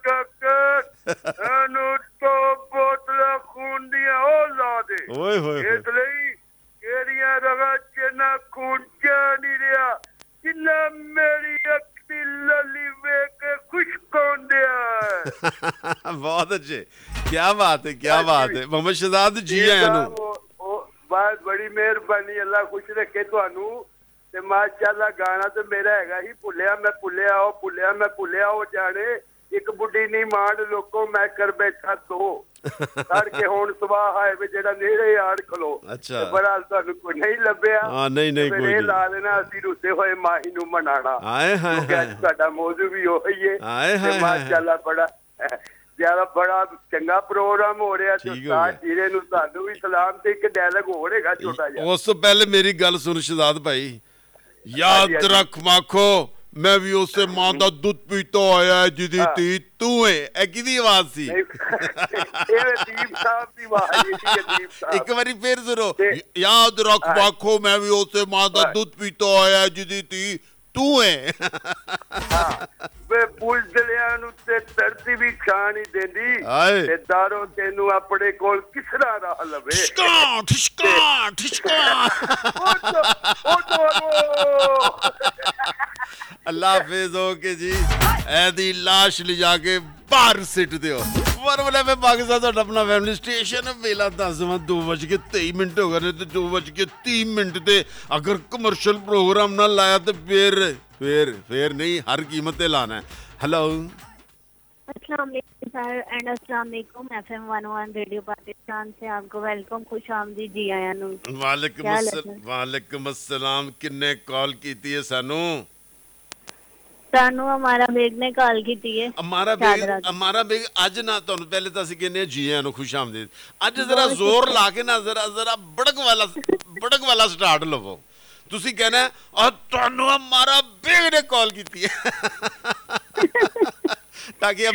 ਤੋਂ ਬੋਤਲਾਂ ਖੂਨ ਦੀਆਂ ਉਹ ਲਾ ਦੇ। ਓਏ ਹੋਏ, ਇਸ ਲਈ ਕਿਹੜੀਆਂ ਰਗਾਂ ਚ ਨਾ ਖੂਨ ਚ ਨਹੀਂ ਰਿਹਾ, ਜਿੰਨਾ ਮੇਰੀ ਅੱਖ ਦੀ ਲੱਲੀ ਵੇਖ ਕੇ ਖੁਸ਼ਕ ਹੁੰਦਿਆ। ਬਹੁਤ ਅੱਛੇ, ਕੀ ਬਾਤ ਹੈ। ਮੁਹੰਮਦ ਸ਼ਹਜ਼ਾਦ ਜੀ ਆਇਆਂ ਨੂੰ ਬਹੁਤ ਬੜੀ ਮਿਹਰਬਾਨੀ, ਅੱਲਾ ਖੁਸ਼ ਰੱਖੇ ਤੁਹਾਨੂੰ। ਤੇ ਮਾਸ਼ਾਅੱਲਾ ਗਾਣਾ ਤੇ ਮੇਰਾ ਹੈਗਾ ਹੀ ਭੁੱਲਿਆ ਮੈਂ ਭੁੱਲਿਆ ਉਹ ਜਾਣੇ। ਇੱਕ ਬੁੱਢੀ ਨਹੀਂ ਮਾਂਡ ਲੋਕੋ, ਮੈਂ ਕਰ ਬੈਠਾ ਤੋ ਤੜਕੇ ਹੁਣ ਸਵਾਹ ਆਏ ਵੀ ਜਿਹੜਾ ਨੇੜੇ ਆੜ ਖਲੋ। ਅੱਛਾ, ਬੜਾ ਤੁਹਾਨੂੰ ਕੋਈ ਨਹੀਂ ਲੱਭਿਆ। ਹਾਂ, ਨਹੀਂ ਕੋਈ ਨਹੀਂ। ਲਾ ਲੈਣਾ ਅਸੀਂ ਰੁੱਸੇ ਹੋਏ ਮਾਹੀ ਨੂੰ ਮਨਾਣਾ। ਆਏ ਹਾਏ, ਸਾਡਾ ਮੌਜੂ ਵੀ ਉਹੀ ਹੈ। ਆਏ ਹਾਏ, ਮਾਸ਼ਾਅੱਲਾ ਬੜਾ ਚੰਗਾ ਪ੍ਰੋਗਰਾਮ ਹੋ ਰਿਹਾ। ਜੀਰੇ ਨੂੰ ਤੁਹਾਨੂੰ ਵੀ ਸਲਾਮ। ਤੇ ਇੱਕ ਡਾਇਲੌਗ ਹੋਰ ਹੈਗਾ ਛੋਟਾ ਜਿਹਾ। ਉਸ ਤੋਂ ਪਹਿਲੇ ਮੇਰੀ ਗੱਲ ਸੁਣ ਸ਼ਹਜ਼ਾਦ ਭਾਈ। ਯਾਦ ਰੱਖ ਮਾਖੋ, ਮੈਂ ਵੀ ਉਸੇ ਮਾਂ ਦਾ ਦੁੱਧ ਪੀਤਾ ਹੋਇਆ ਜਿਹਦੀ ਧੀ ਤੂੰ ਏ। ਇਹ ਕਿਹਦੀ ਆਵਾਜ਼ ਸੀ? ਇੱਕ ਵਾਰੀ ਫੇਰ ਸੁਣੋ। ਯਾਦ ਰੱਖ ਮਾਖੋ, ਮੈਂ ਵੀ ਉਸੇ ਮਾਂ ਦਾ ਦੁੱਧ ਪੀਤਾ ਹੋਇਆ ਜਿਹਦੀ ਧੀ ਤੂੰ ਏ। ਵੇ ਪੁੱਜਲਿਆਂ ਨੂੰ ਤੇ ਧਰਤੀ ਵੀ ਖਾਣ ਨਹੀਂ ਦਿੰਦੀ ਤੇ ਦਾਰੋ ਤੈਨੂੰ ਆਪਣੇ ਕੋਲ ਕਿਸ ਤਰ੍ਹਾਂ ਰਾਹ ਲਵੇ। ਅੱਲਾ ਹਾਫਿਜ਼। ਓਕੇ ਜੀ, ਇਹਦੀ ਲਾਸ਼ ਲਿਜਾ ਕੇ ਬਾਹਰ ਸਿੱਟ ਦਿਓ। ਵਰਵਲੇ ਮੈਂ ਪਾਕਿਸਤਾਨ ਤੁਹਾਡਾ ਆਪਣਾ ਫੈਮਿਲੀ ਸਟੇਸ਼ਨ। ਵੇਲਾ 10:02:23 ਹੋ ਗਏ ਨੇ ਤੇ 2:30 ਤੇ ਅਗਰ ਕਮਰਸ਼ੀਅਲ ਪ੍ਰੋਗਰਾਮ ਨਾ ਲਾਇਆ ਤੇ ਫੇਰ ਨਹੀਂ, ਹਰ ਕੀਮਤ ਤੇ ਲਾਣਾ। ਹੈਲੋ, अस्सलाम वालेकुम सर एंड अस्सलाम वालेकुम FM 101 रेडियो पाकिस्तान से आपको वेलकम, खुश आमदीद जी आया नु। वालेकुम अस्सलाम। किन्ने कॉल कीती है सानू? ਸਾਨੂੰ ਹਮਾਰਾ ਬੇਗ ਨੇ ਕਾਲ ਕੀਤੀ ਹੈ। ਅਮਾਰਾ ਬੇਗ ਅੱਜ ਨਾ ਤੁਹਾਨੂੰ ਪਹਿਲੇ ਤਾਂ ਅਸੀਂ ਕਹਿੰਦੇ ਜੀ ਆਇਆਂ ਨੂੰ ਖੁਸ਼ ਆਮਦੀਦ। ਅੱਜ ਜ਼ਰਾ ਜ਼ੋਰ ਲਾ ਕੇ ਨਾ ਜ਼ਰਾ ਬੜਕ ਵਾਲਾ ਸਟਾਰਟ ਲਵੋ। ਤੁਸੀਂ ਕਹਿਣਾ ਤੁਹਾਨੂੰ ਹਮਾਰਾ ਬੇਗ ਨੇ ਕਾਲ ਕੀਤੀ ਹੈ ਤਾਂ ਕਿ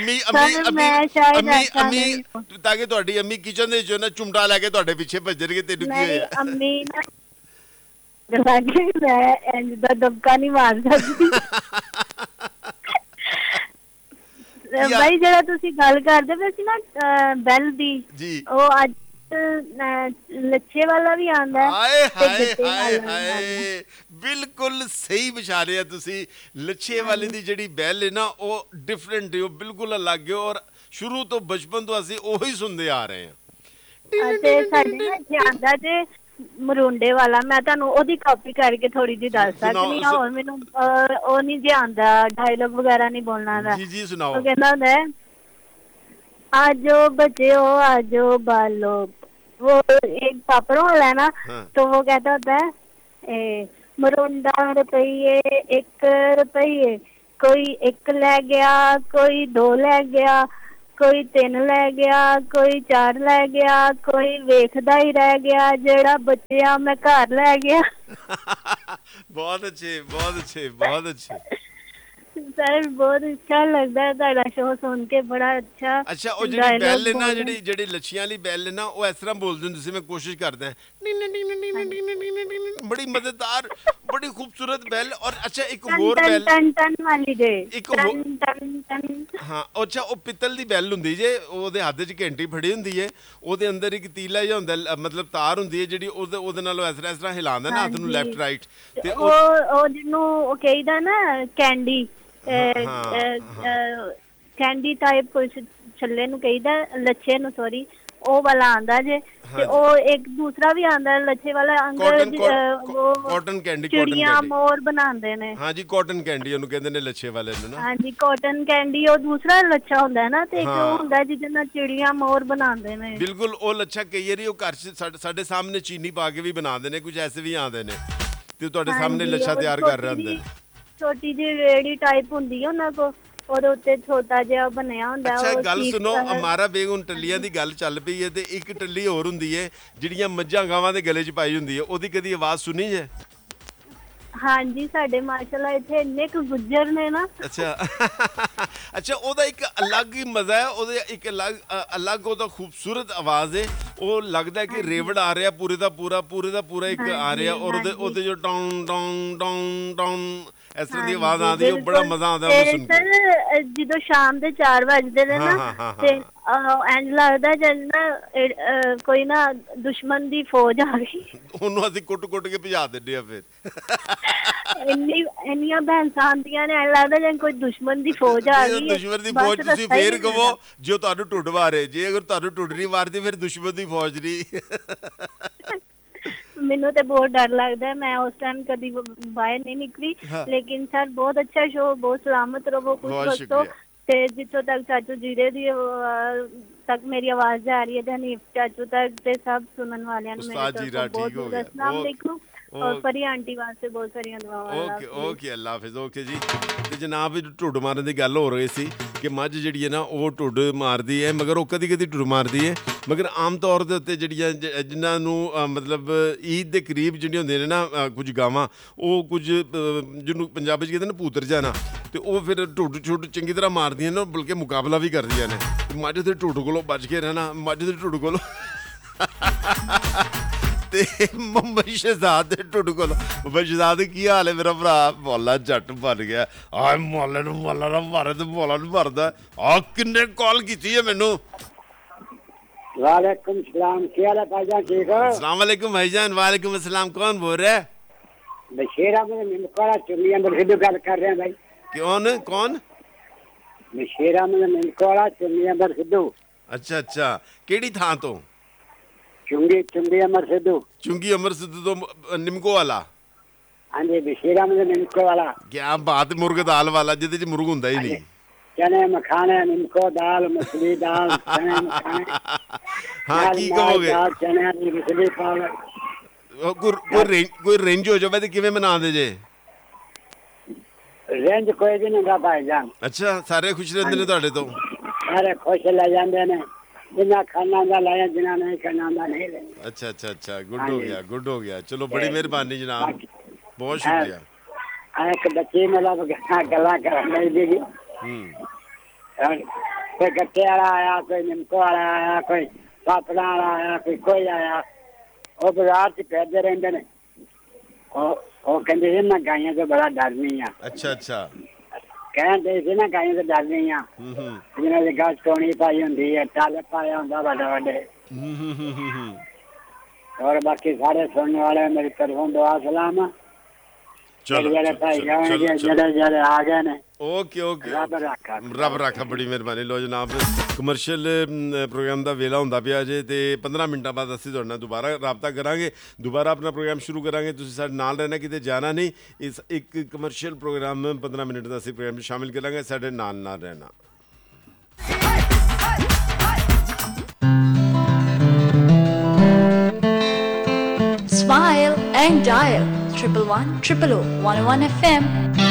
ਤਾਂ ਕਿ ਤੁਹਾਡੀ ਅੰਮੀ ਕਿਚਨ ਦੇ ਵਿੱਚੋਂ ਨਾ ਚੁੰਮਟਾ ਲੈ ਕੇ ਤੁਹਾਡੇ ਪਿੱਛੇ ਭੱਜਣਗੇ। ਤੈਨੂੰ ਕੀ ਹੋਇਆ? ਅੰਮੀ ਨਾ ਮੈਂ ਇੰਜ ਦਾ ਦਬਕਾ ਨਹੀਂ ਮਾਰ ਸਕਦੀ। ਭਾਈ ਜਿਹੜਾ ਤੁਸੀਂ ਗੱਲ ਕਰਦੇ ਪਏ ਸੀ ਨਾ ਬੈਲ ਦੀ, ਉਹ ਅੱਜ ਲੱਛੇ ਵਾਲਾ ਵੀ ਆਂਦਾ ਹੈ। ਹਾਏ ਬਿਲਕੁਲ ਸਹੀ ਵਿਚਾਰ ਰਹੇ ਤੁਸੀਂ। ਲੱਛੇ ਵਾਲੇ ਦੀ ਜਿਹੜੀ ਬੈਲ ਹੈ ਨਾ ਉਹ ਡਿਫਰੈਂਟ ਹੈ, ਉਹ ਬਿਲਕੁਲ ਅਲੱਗ ਹੈ ਔਰ ਸ਼ੁਰੂ ਤੋਂ ਬਚਪਨ ਤੋਂ ਅਸੀਂ ਉਹੀ ਸੁਣਦੇ ਆ ਰਹੇ ਹਾਂ। ਤੇ ਸਾਡੇ ਨਾ ਇੱਥੇ ਆਂਦਾ ਜੇ ਮਰੁੰਡੇ ਵਾਲਾ, ਮੈਂ ਤੁਹਾਨੂੰ ਉਹਦੀ ਕਾਪੀ ਕਰਕੇ ਥੋੜੀ ਜਿਹੀ ਦੱਸ ਸਕਦੀ ਹਾਂ। ਹੋਰ ਮੈਨੂੰ ਉਹ ਨਹੀਂ ਜੇ ਆਂਦਾ, ਡਾਇਲੋਗ ਵਗੈਰਾ ਨਹੀਂ ਬੋਲਣਾ ਦਾ। ਜੀ ਸੁਣਾਓ। ਉਹ ਕਹਿੰਦਾ ਹੁੰਦਾ है आजो बच्चो आजो बालो, वो एक पापड़ों वाला है ना, तो वो कहता होता है मरुंडा रुपये 1 रुपये, कोई 1 ले गया, कोई 2 ले गया, कोई 3 ले गया, कोई 4 ले गया, कोई वेखदा ही रह गया, जेड़ा बच्चिया मैं घर ले गया। बहुत अच्छे बहुत अच्छे बहुत अच्छे सर बहुत अच्छा लगता है ਤੁਹਾਡਾ ਸ਼ੋਅ ਸੁਣ ਕੇ, ਬੜਾ ਅੱਛਾ। ਅੱਛਾ ਉਹ ਜਿਹੜੀ ਬੈਲ ਹੈ ਨਾ, ਜਿਹੜੀ ਲੱਛੀਆਂ ਵਾਲੀ ਬੈਲ ਹੈ ਨਾ, ਉਹ ਇਸ ਤਰ੍ਹਾਂ ਬੋਲਦੇ ਹੁੰਦੇ ਸੀ। ਮੈਂ ਕੋਸ਼ਿਸ਼ ਕਰਦਾ, ਬੜੀ ਮਜ਼ੇਦਾਰ, ਬੜੀ ਖੂਬਸੂਰਤ ਬੈਲ। ਔਰ ਅੱਛਾ ਇੱਕ ਹੋਰ ਬੈਲ ਟਨ ਵਾਲੀ ਜੇ, ਹਾਂ ਅੱਛਾ ਉਹ ਪਿੱਤਲ ਦੀ ਬੈਲ ਹੁੰਦੀ ਜੇ, ਉਹਦੇ ਹੱਥ 'ਚ ਘੰਟੀ ਫੜੀ ਹੁੰਦੀ ਹੈ, ਉਹਦੇ ਅੰਦਰ ਇੱਕ ਤੀਲਾ ਜਿਹਾ ਹੁੰਦਾ, ਮਤਲਬ ਤਾਰ ਹੁੰਦੀ ਹੈ ਜਿਹੜੀ ਉਹਦੇ ਨਾਲ ਇਸ ਤਰ੍ਹਾਂ ਹਿਲਾਉਂਦਾ ਨਾ ਹੱਥ ਨੂੰ ਲੈਫਟ ਰਾਈਟ। ਤੇ ਉਹ ਜਿਹਨੂੰ ਉਹ ਕਹੀਦਾ ਨਾ ਕੈਂਡੀ, ਕੈਂਡੀ ਟਾਈਪ ਕੁਛ ਛੱਲੇ ਨੂੰ ਕਹੀਦਾ, ਲੱਛੇ ਨੂੰ ਸੌਰੀ, ਉਹ ਵਾਲਾ ਆਂਦਾ ਜੇ। ਤੇ ਉਹ ਇੱਕ ਦੂਸਰਾ ਵੀ ਆਂਦਾ ਲੱਛੇ ਵਾਲਾ, ਕਾਟਨ ਕੈਂਡੀ, ਚਿੜੀਆਂ ਮੋਰ ਬਣਾਉਂਦੇ ਨੇ। ਹਾਂਜੀ ਕਾਟਨ ਕੈਂਡੀ ਉਹਨੂੰ ਕਹਿੰਦੇ ਨੇ ਲੱਛੇ ਵਾਲੇ ਨੂੰ ਨਾ। ਹਾਂਜੀ ਕਾਟਨ ਕੈਂਡੀ ਉਹ ਦੂਸਰਾ ਲੱਛਾ ਹੁੰਦਾ ਨਾ, ਤੇ ਇੱਕ ਉਹ ਹੁੰਦਾ ਜਿਹਦੇ ਨਾਲ ਚਿੜੀਆਂ ਮੋਰ ਬਣਾਉਂਦੇ ਨੇ। ਬਿਲਕੁਲ ਉਹ ਲੱਛਾ ਕਈ ਵਾਰੀ ਉਹ ਘਰ 'ਚ ਸਾਡੇ ਸਾਹਮਣੇ ਚੀਨੀ ਪਾ ਕੇ ਵੀ ਬਣਾਉਂਦੇ ਨੇ, ਕੁਝ ਐਸੇ ਵੀ ਆਉਂਦੇ ਨੇ ਤੇ ਤੁਹਾਡੇ ਸਾਹਮਣੇ ਲੱਛਾ ਤਿਆਰ ਕਰ ਰਹੇ ਹੁੰਦੇ ਨੇ। ਛੋਟੀ ਜਿਹੀ ਰੇੜੀ ਟਾਈਪ ਹੁੰਦੀ ਹੈ ਉਹਨਾਂ ਕੋਲ, ਉਹਦੇ ਉੱਤੇ ਛੋਟਾ ਜਿਹਾ ਬਣਿਆ ਹੁੰਦਾ। ਅੱਛਾ ਗੱਲ ਸੁਣੋ, ਹਮਾਰਾ ਬੇਗ ਹੁਣ ਟੱਲੀਆਂ ਦੀ ਗੱਲ ਚੱਲ ਪਈ ਹੈ ਤੇ ਇੱਕ ਟੱਲੀ ਹੋਰ ਹੁੰਦੀ ਹੈ ਜਿਹੜੀਆਂ ਮੱਝਾਂ ਗਾਵਾਂ ਦੇ ਗਲੇ 'ਚ ਪਾਈ ਹੁੰਦੀ ਹੈ, ਉਹਦੀ ਕਦੀ ਆਵਾਜ਼ ਸੁਣੀ ਜੇ? ਹਾਂਜੀ ਸਾਡੇ ਮਾਸ਼ਾਅੱਲਾ ਇੱਥੇ ਇੰਨੇ ਕੁ ਗੁੱਜਰ ਨੇ ਨਾ। ਅੱਛਾ ਉਹਦਾ ਇੱਕ ਅਲੱਗ ਹੀ ਮਜ਼ਾ ਹੈ, ਉਹਦੇ ਇੱਕ ਅਲੱਗ ਉਹਦਾ ਖੂਬਸੂਰਤ ਆਵਾਜ਼ ਹੈ। ਉਹ ਲੱਗਦਾ ਕਿ ਰੇਵੜ ਆ ਰਿਹਾ ਪੂਰੇ ਦਾ ਪੂਰਾ ਇੱਕ ਆ ਰਿਹਾ, ਔਰ ਉਹਦੇ ਜੋ ਟੌਂ ਟੌਂ ਟੌਂ ਟੌਂ ਇਸ ਤਰ੍ਹਾਂ ਦੀ ਆਵਾਜ਼ ਆਉਂਦੀ, ਉਹ ਬੜਾ ਮਜ਼ਾ ਆਉਂਦਾ ਉਹ ਸੁਣ ਕੇ। ਸਰ ਜਦੋਂ ਸ਼ਾਮ ਦੇ 4 ਵਜਦੇ ਨੇ ਨਾ, ਤੇ ਇੰਝ ਲੱਗਦਾ ਜਿਵੇਂ ਕੋਈ ਨਾ ਦੁਸ਼ਮਣ ਦੀ ਫੌਜ ਆ ਗਈ, ਉਹਨੂੰ ਅਸੀਂ ਕੁੱਟ ਕੇ ਭਜਾ ਦਿੰਦੇ ਆ। ਫਿਰ ਇੰਨੀਆਂ ਭੈਣਾਂ ਆਉਂਦੀਆਂ ਨੇ, ਲੱਗਦਾ ਜਿਵੇਂ ਕੋਈ ਦੁਸ਼ਮਣ ਦੀ ਫੌਜ ਆ ਗਈ। ਦੁਸ਼ਮਣ ਦੀ ਫੌਜ ਤੁਸੀਂ ਫੇਰ ਕਹੋ ਜੋ ਤੁਹਾਨੂੰ ਟੁੱਟ ਮਾਰੇ, ਜੇ ਅਗਰ ਤੁਹਾਨੂੰ ਟੁੱਟ ਨਹੀਂ ਮਾਰਦੀ ਫਿਰ ਦੁਸ਼ਮਣ ਦੀ ਫੌਜ ਨਹੀਂ। ਮੈਨੂੰ ਤੇ ਬਹੁਤ ਡਰ ਲੱਗਦਾ, ਮੈਂ ਉਸ ਟਾਈਮ ਕਦੀ ਬਾਹਰ ਨਹੀਂ ਨਿਕਲੀ। ਲੇਕਿਨ ਸਰ ਬਹੁਤ ਅੱਛਾ ਸ਼ੋਅ, ਬਹੁਤ ਸਲਾਮਤ ਰਹੋ, ਖੁਸ਼ ਵਕਤੋ। ਤੇ ਜਿੱਥੋਂ ਤੱਕ ਚਾਚੂ ਜੀਰੇ ਦੀ ਤੱਕ ਮੇਰੀ ਆਵਾਜ਼ ਜਾ ਰਹੀ ਹੈ, ਤੇ ਹਨੀਫ ਚਾਚੂ ਤੱਕ ਤੇ ਸਭ ਸੁਣਨ ਵਾਲਿਆਂ ਨੂੰ ਮੇਰੇ ਬਹੁਤ ਬਹੁਤ अस्सलाम वालेकुम। और परी आंटी वास्ते बहुत सारियां दुआवां। ਓਕੇ ਅੱਲਾ ਹਾਫਿਜ਼। ਓਕੇ ਜੀ। ਤੇ ਜਨਾਬ ਢੁੱਡ ਮਾਰਨ ਦੀ ਗੱਲ ਹੋ ਰਹੀ ਸੀ ਕਿ ਮੱਝ ਜਿਹੜੀ ਹੈ ਨਾ ਉਹ ਢੁੱਡ ਮਾਰਦੀ ਹੈ, ਮਗਰ ਉਹ ਕਦੀ ਢੁੱਡ ਮਾਰਦੀ ਹੈ, ਮਗਰ ਆਮ ਤੌਰ ਦੇ ਉੱਤੇ ਜਿਹੜੀਆਂ ਜਿਨ੍ਹਾਂ ਨੂੰ ਮਤਲਬ ਈਦ ਦੇ ਕਰੀਬ ਜਿਹੜੀਆਂ ਹੁੰਦੀਆਂ ਨੇ ਨਾ ਕੁਝ ਗਾਵਾਂ, ਉਹ ਕੁਝ ਜਿਹਨੂੰ ਪੰਜਾਬੀ 'ਚ ਕਹਿੰਦੇ ਨੇ ਪੂਤਰ ਜਾਣਾ, ਤੇ ਉਹ ਫਿਰ ਢੁੱਡ ਚੰਗੀ ਤਰ੍ਹਾਂ ਮਾਰਦੀਆਂ ਨੇ, ਬਲਕਿ ਮੁਕਾਬਲਾ ਵੀ ਕਰਦੀਆਂ ਨੇ। ਮੱਝ ਦੇ ਢੁੱਡ ਕੋਲੋਂ ਬਚ ਕੇ ਰਹਿਣਾ, ਮੱਝ ਦੇ ਢੁੱਡ ਕੋਲੋਂ। ਤੇ ਮੁਹੰਮਦ ਸ਼ਹਿਜ਼ਾਦ ਦੇ ਢੁੱਡ ਕੋਲ। ਮੁਹੰਮਦ ਸ਼ਹਿਜ਼ਾਦ ਕੀ ਹਾਲ ਹੈ ਮੇਰਾ ਭਰਾ? ਮੌਲਾ ਜੱਟ ਬਣ ਗਿਆ। ਆ ਮੌਲੇ ਨੂੰ ਮੌਲਾ ਨਾ ਮਾਰੇ ਤੇ ਮੌਲਾ ਨੂੰ ਮਾਰਦਾ। ਆ ਕਿੰਨੇ ਕਾਲ ਕੀਤੀ ਹੈ ਮੈਨੂੰ। वालेकुम सलाम, क्या हाल है भाईजान? ठीक हो? अस्सलाम वालेकुम भाईजान। वालेकुम अस्सलाम। कौन बोल रहा है? बशीर अहमद निमकोड़ा चुन्नी अंबर सिद्धू गल कर रहे हैं भाई। कौन? बशीर अहमद निमकोड़ा चुन्नी अंबर सिद्धू। अच्छा केड़ी थां तो? चुंगी अमर सिद्धू। चुंगी अमर सिद्धू तो निमको वाला? हाँ जी बशीर अहमद निमको वाला। क्या बात, मुर्ग दाल वाला जिहदे च मुर्ग हुंदा ही नहीं। चने मखाने, निमको दाल, मछली दाल, चने मखाने। हाँ की कहोगे? चने दी मछली पाव। कोई रेंज हो जावे ते किवें बना दे जे? रेंज कोई भी नहीं भाईजान। ਅੱਛਾ, ਸਾਰੇ ਖੁਸ਼ ਰਹਿੰਦੇ ਨੇ ਤੁਹਾਡੇ ਤੋਂ? सारे खुश ले जाते ने, जिन्ना खाना दा लाया, जिन्ना नहीं खाना दा नहीं ले। ਅੱਛਾ ਅੱਛਾ ਅੱਛਾ, ਗੁੱਡ ਹੋ ਗਿਆ, ਗੁੱਡ ਹੋ ਗਿਆ। ਚਲੋ ਬੜੀ ਮਿਹਰਬਾਨੀ ਜਨਾਬ, ਬਹੁਤ ਸ਼ੁਕਰੀਆ। एक बच्ची मतलब गला कर दी, कोई गट्टे वाला आया, कोई निमको वाला आया, कोई पापड़ा वाला आया, कोई आया। वो बाजार च फिरदे रहिंदे ने। वो कहंदे सी मैं गाइयां तो बड़ा डरनी आ। अच्छा अच्छा, कहते सी ना गाइयां तो डरनी आ, जिन्हां दे गल टोनी पाई हुंदी है, टल पाया हुंदा वड्डे वड्डे। और बाकी सारे सुनने वाले मेरी तरफों दुआ सलाम। चलो ਜਿਹੜੇ ਆ ਗਏ ਨੇ, ਓਕੇ ਓਕੇ, ਰੱਬ ਰਾਖਾ, ਬੜੀ ਮਿਹਰਬਾਨੀ। ਲੋ ਜਨਾਬ, ਕਮਰਸ਼ੀਅਲ ਪ੍ਰੋਗਰਾਮ ਦਾ ਵੇਲਾ ਹੁੰਦਾ ਪਿਆ ਜੇ ਤੇ 15 ਮਿੰਟਾਂ ਬਾਅਦ ਅਸੀਂ ਤੁਹਾਡੇ ਨਾਲ ਦੁਬਾਰਾ ਰਾਬਤਾ ਕਰਾਂਗੇ, ਦੁਬਾਰਾ ਆਪਣਾ ਪ੍ਰੋਗਰਾਮ ਸ਼ੁਰੂ ਕਰਾਂਗੇ। ਤੁਸੀਂ ਸਾਡੇ ਨਾਲ ਰਹਿਣਾ, ਕਿਤੇ ਜਾਣਾ ਨਹੀਂ। ਇਸ ਇੱਕ ਕਮਰਸ਼ੀਅਲ ਪ੍ਰੋਗਰਾਮ 15 ਮਿੰਟ ਦਾ ਅਸੀਂ ਪ੍ਰੋਗਰਾਮ ਸ਼ਾਮਿਲ ਕਰਾਂਗੇ, ਸਾਡੇ ਨਾਲ ਰਹਿਣਾ। Smile and dial 111 FM।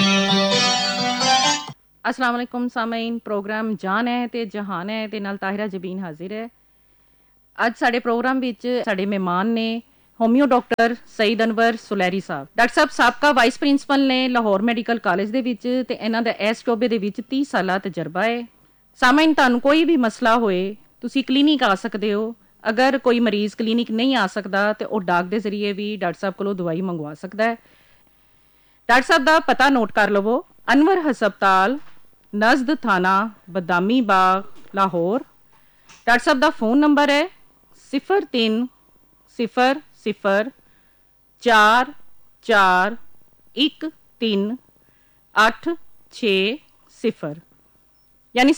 अस्सलाम वालेकुम सामीन, प्रोग्राम जान है ते जहान है ते नाल ताहिरा जबीन हाजिर है। ਅੱਜ ਸਾਡੇ ਪ੍ਰੋਗਰਾਮ ਵਿੱਚ ਸਾਡੇ ਮਹਿਮਾਨ ਨੇ ਹੋਮਿਓ ਡਾਕਟਰ ਸਈਦ ਅਨਵਰ ਸੁਲੈਰੀ ਸਾਹਿਬ। ਡਾਕਟਰ ਸਾਹਿਬ ਸਾਬਕਾ ਵਾਈਸ ਪ੍ਰਿੰਸੀਪਲ ਨੇ ਲਾਹੌਰ ਮੈਡੀਕਲ ਕਾਲਜ ਦੇ ਵਿੱਚ ਤੇ ਇਹਨਾਂ ਦਾ ਇਸ ਸ਼ੋਬੇ ਦੇ ਵਿੱਚ 30 ਸਾਲਾ ਤਜਰਬਾ ਹੈ। ਸਾਮੀਨ, ਤੁਹਾਨੂੰ ਕੋਈ ਵੀ ਮਸਲਾ ਹੋਏ ਤੁਸੀਂ ਕਲੀਨਿਕ ਆ ਸਕਦੇ ਹੋ। ਅਗਰ ਕੋਈ ਮਰੀਜ਼ ਕਲੀਨਿਕ ਨਹੀਂ ਆ ਸਕਦਾ ਤੇ ਉਹ ਡਾਕ ਦੇ ਜ਼ਰੀਏ ਵੀ ਡਾਕਟਰ ਸਾਹਿਬ ਕੋਲੋਂ ਦਵਾਈ ਮੰਗਵਾ ਸਕਦਾ ਹੈ। ਡਾਕਟਰ ਸਾਹਿਬ ਦਾ ਪਤਾ ਨੋਟ ਕਰ ਲਵੋ, ਅਨਵਰ ਹਸਪਤਾਲ, ਨਜ਼ਦ ਥਾਣਾ, ਬਦਾਮੀ ਬਾਗ, ਲਾਹੌਰ। ਡਾਕਟਰ ਸਾਹਿਬ ਦਾ ਫੋਨ ਨੰਬਰ ਹੈ 0300441380 यानी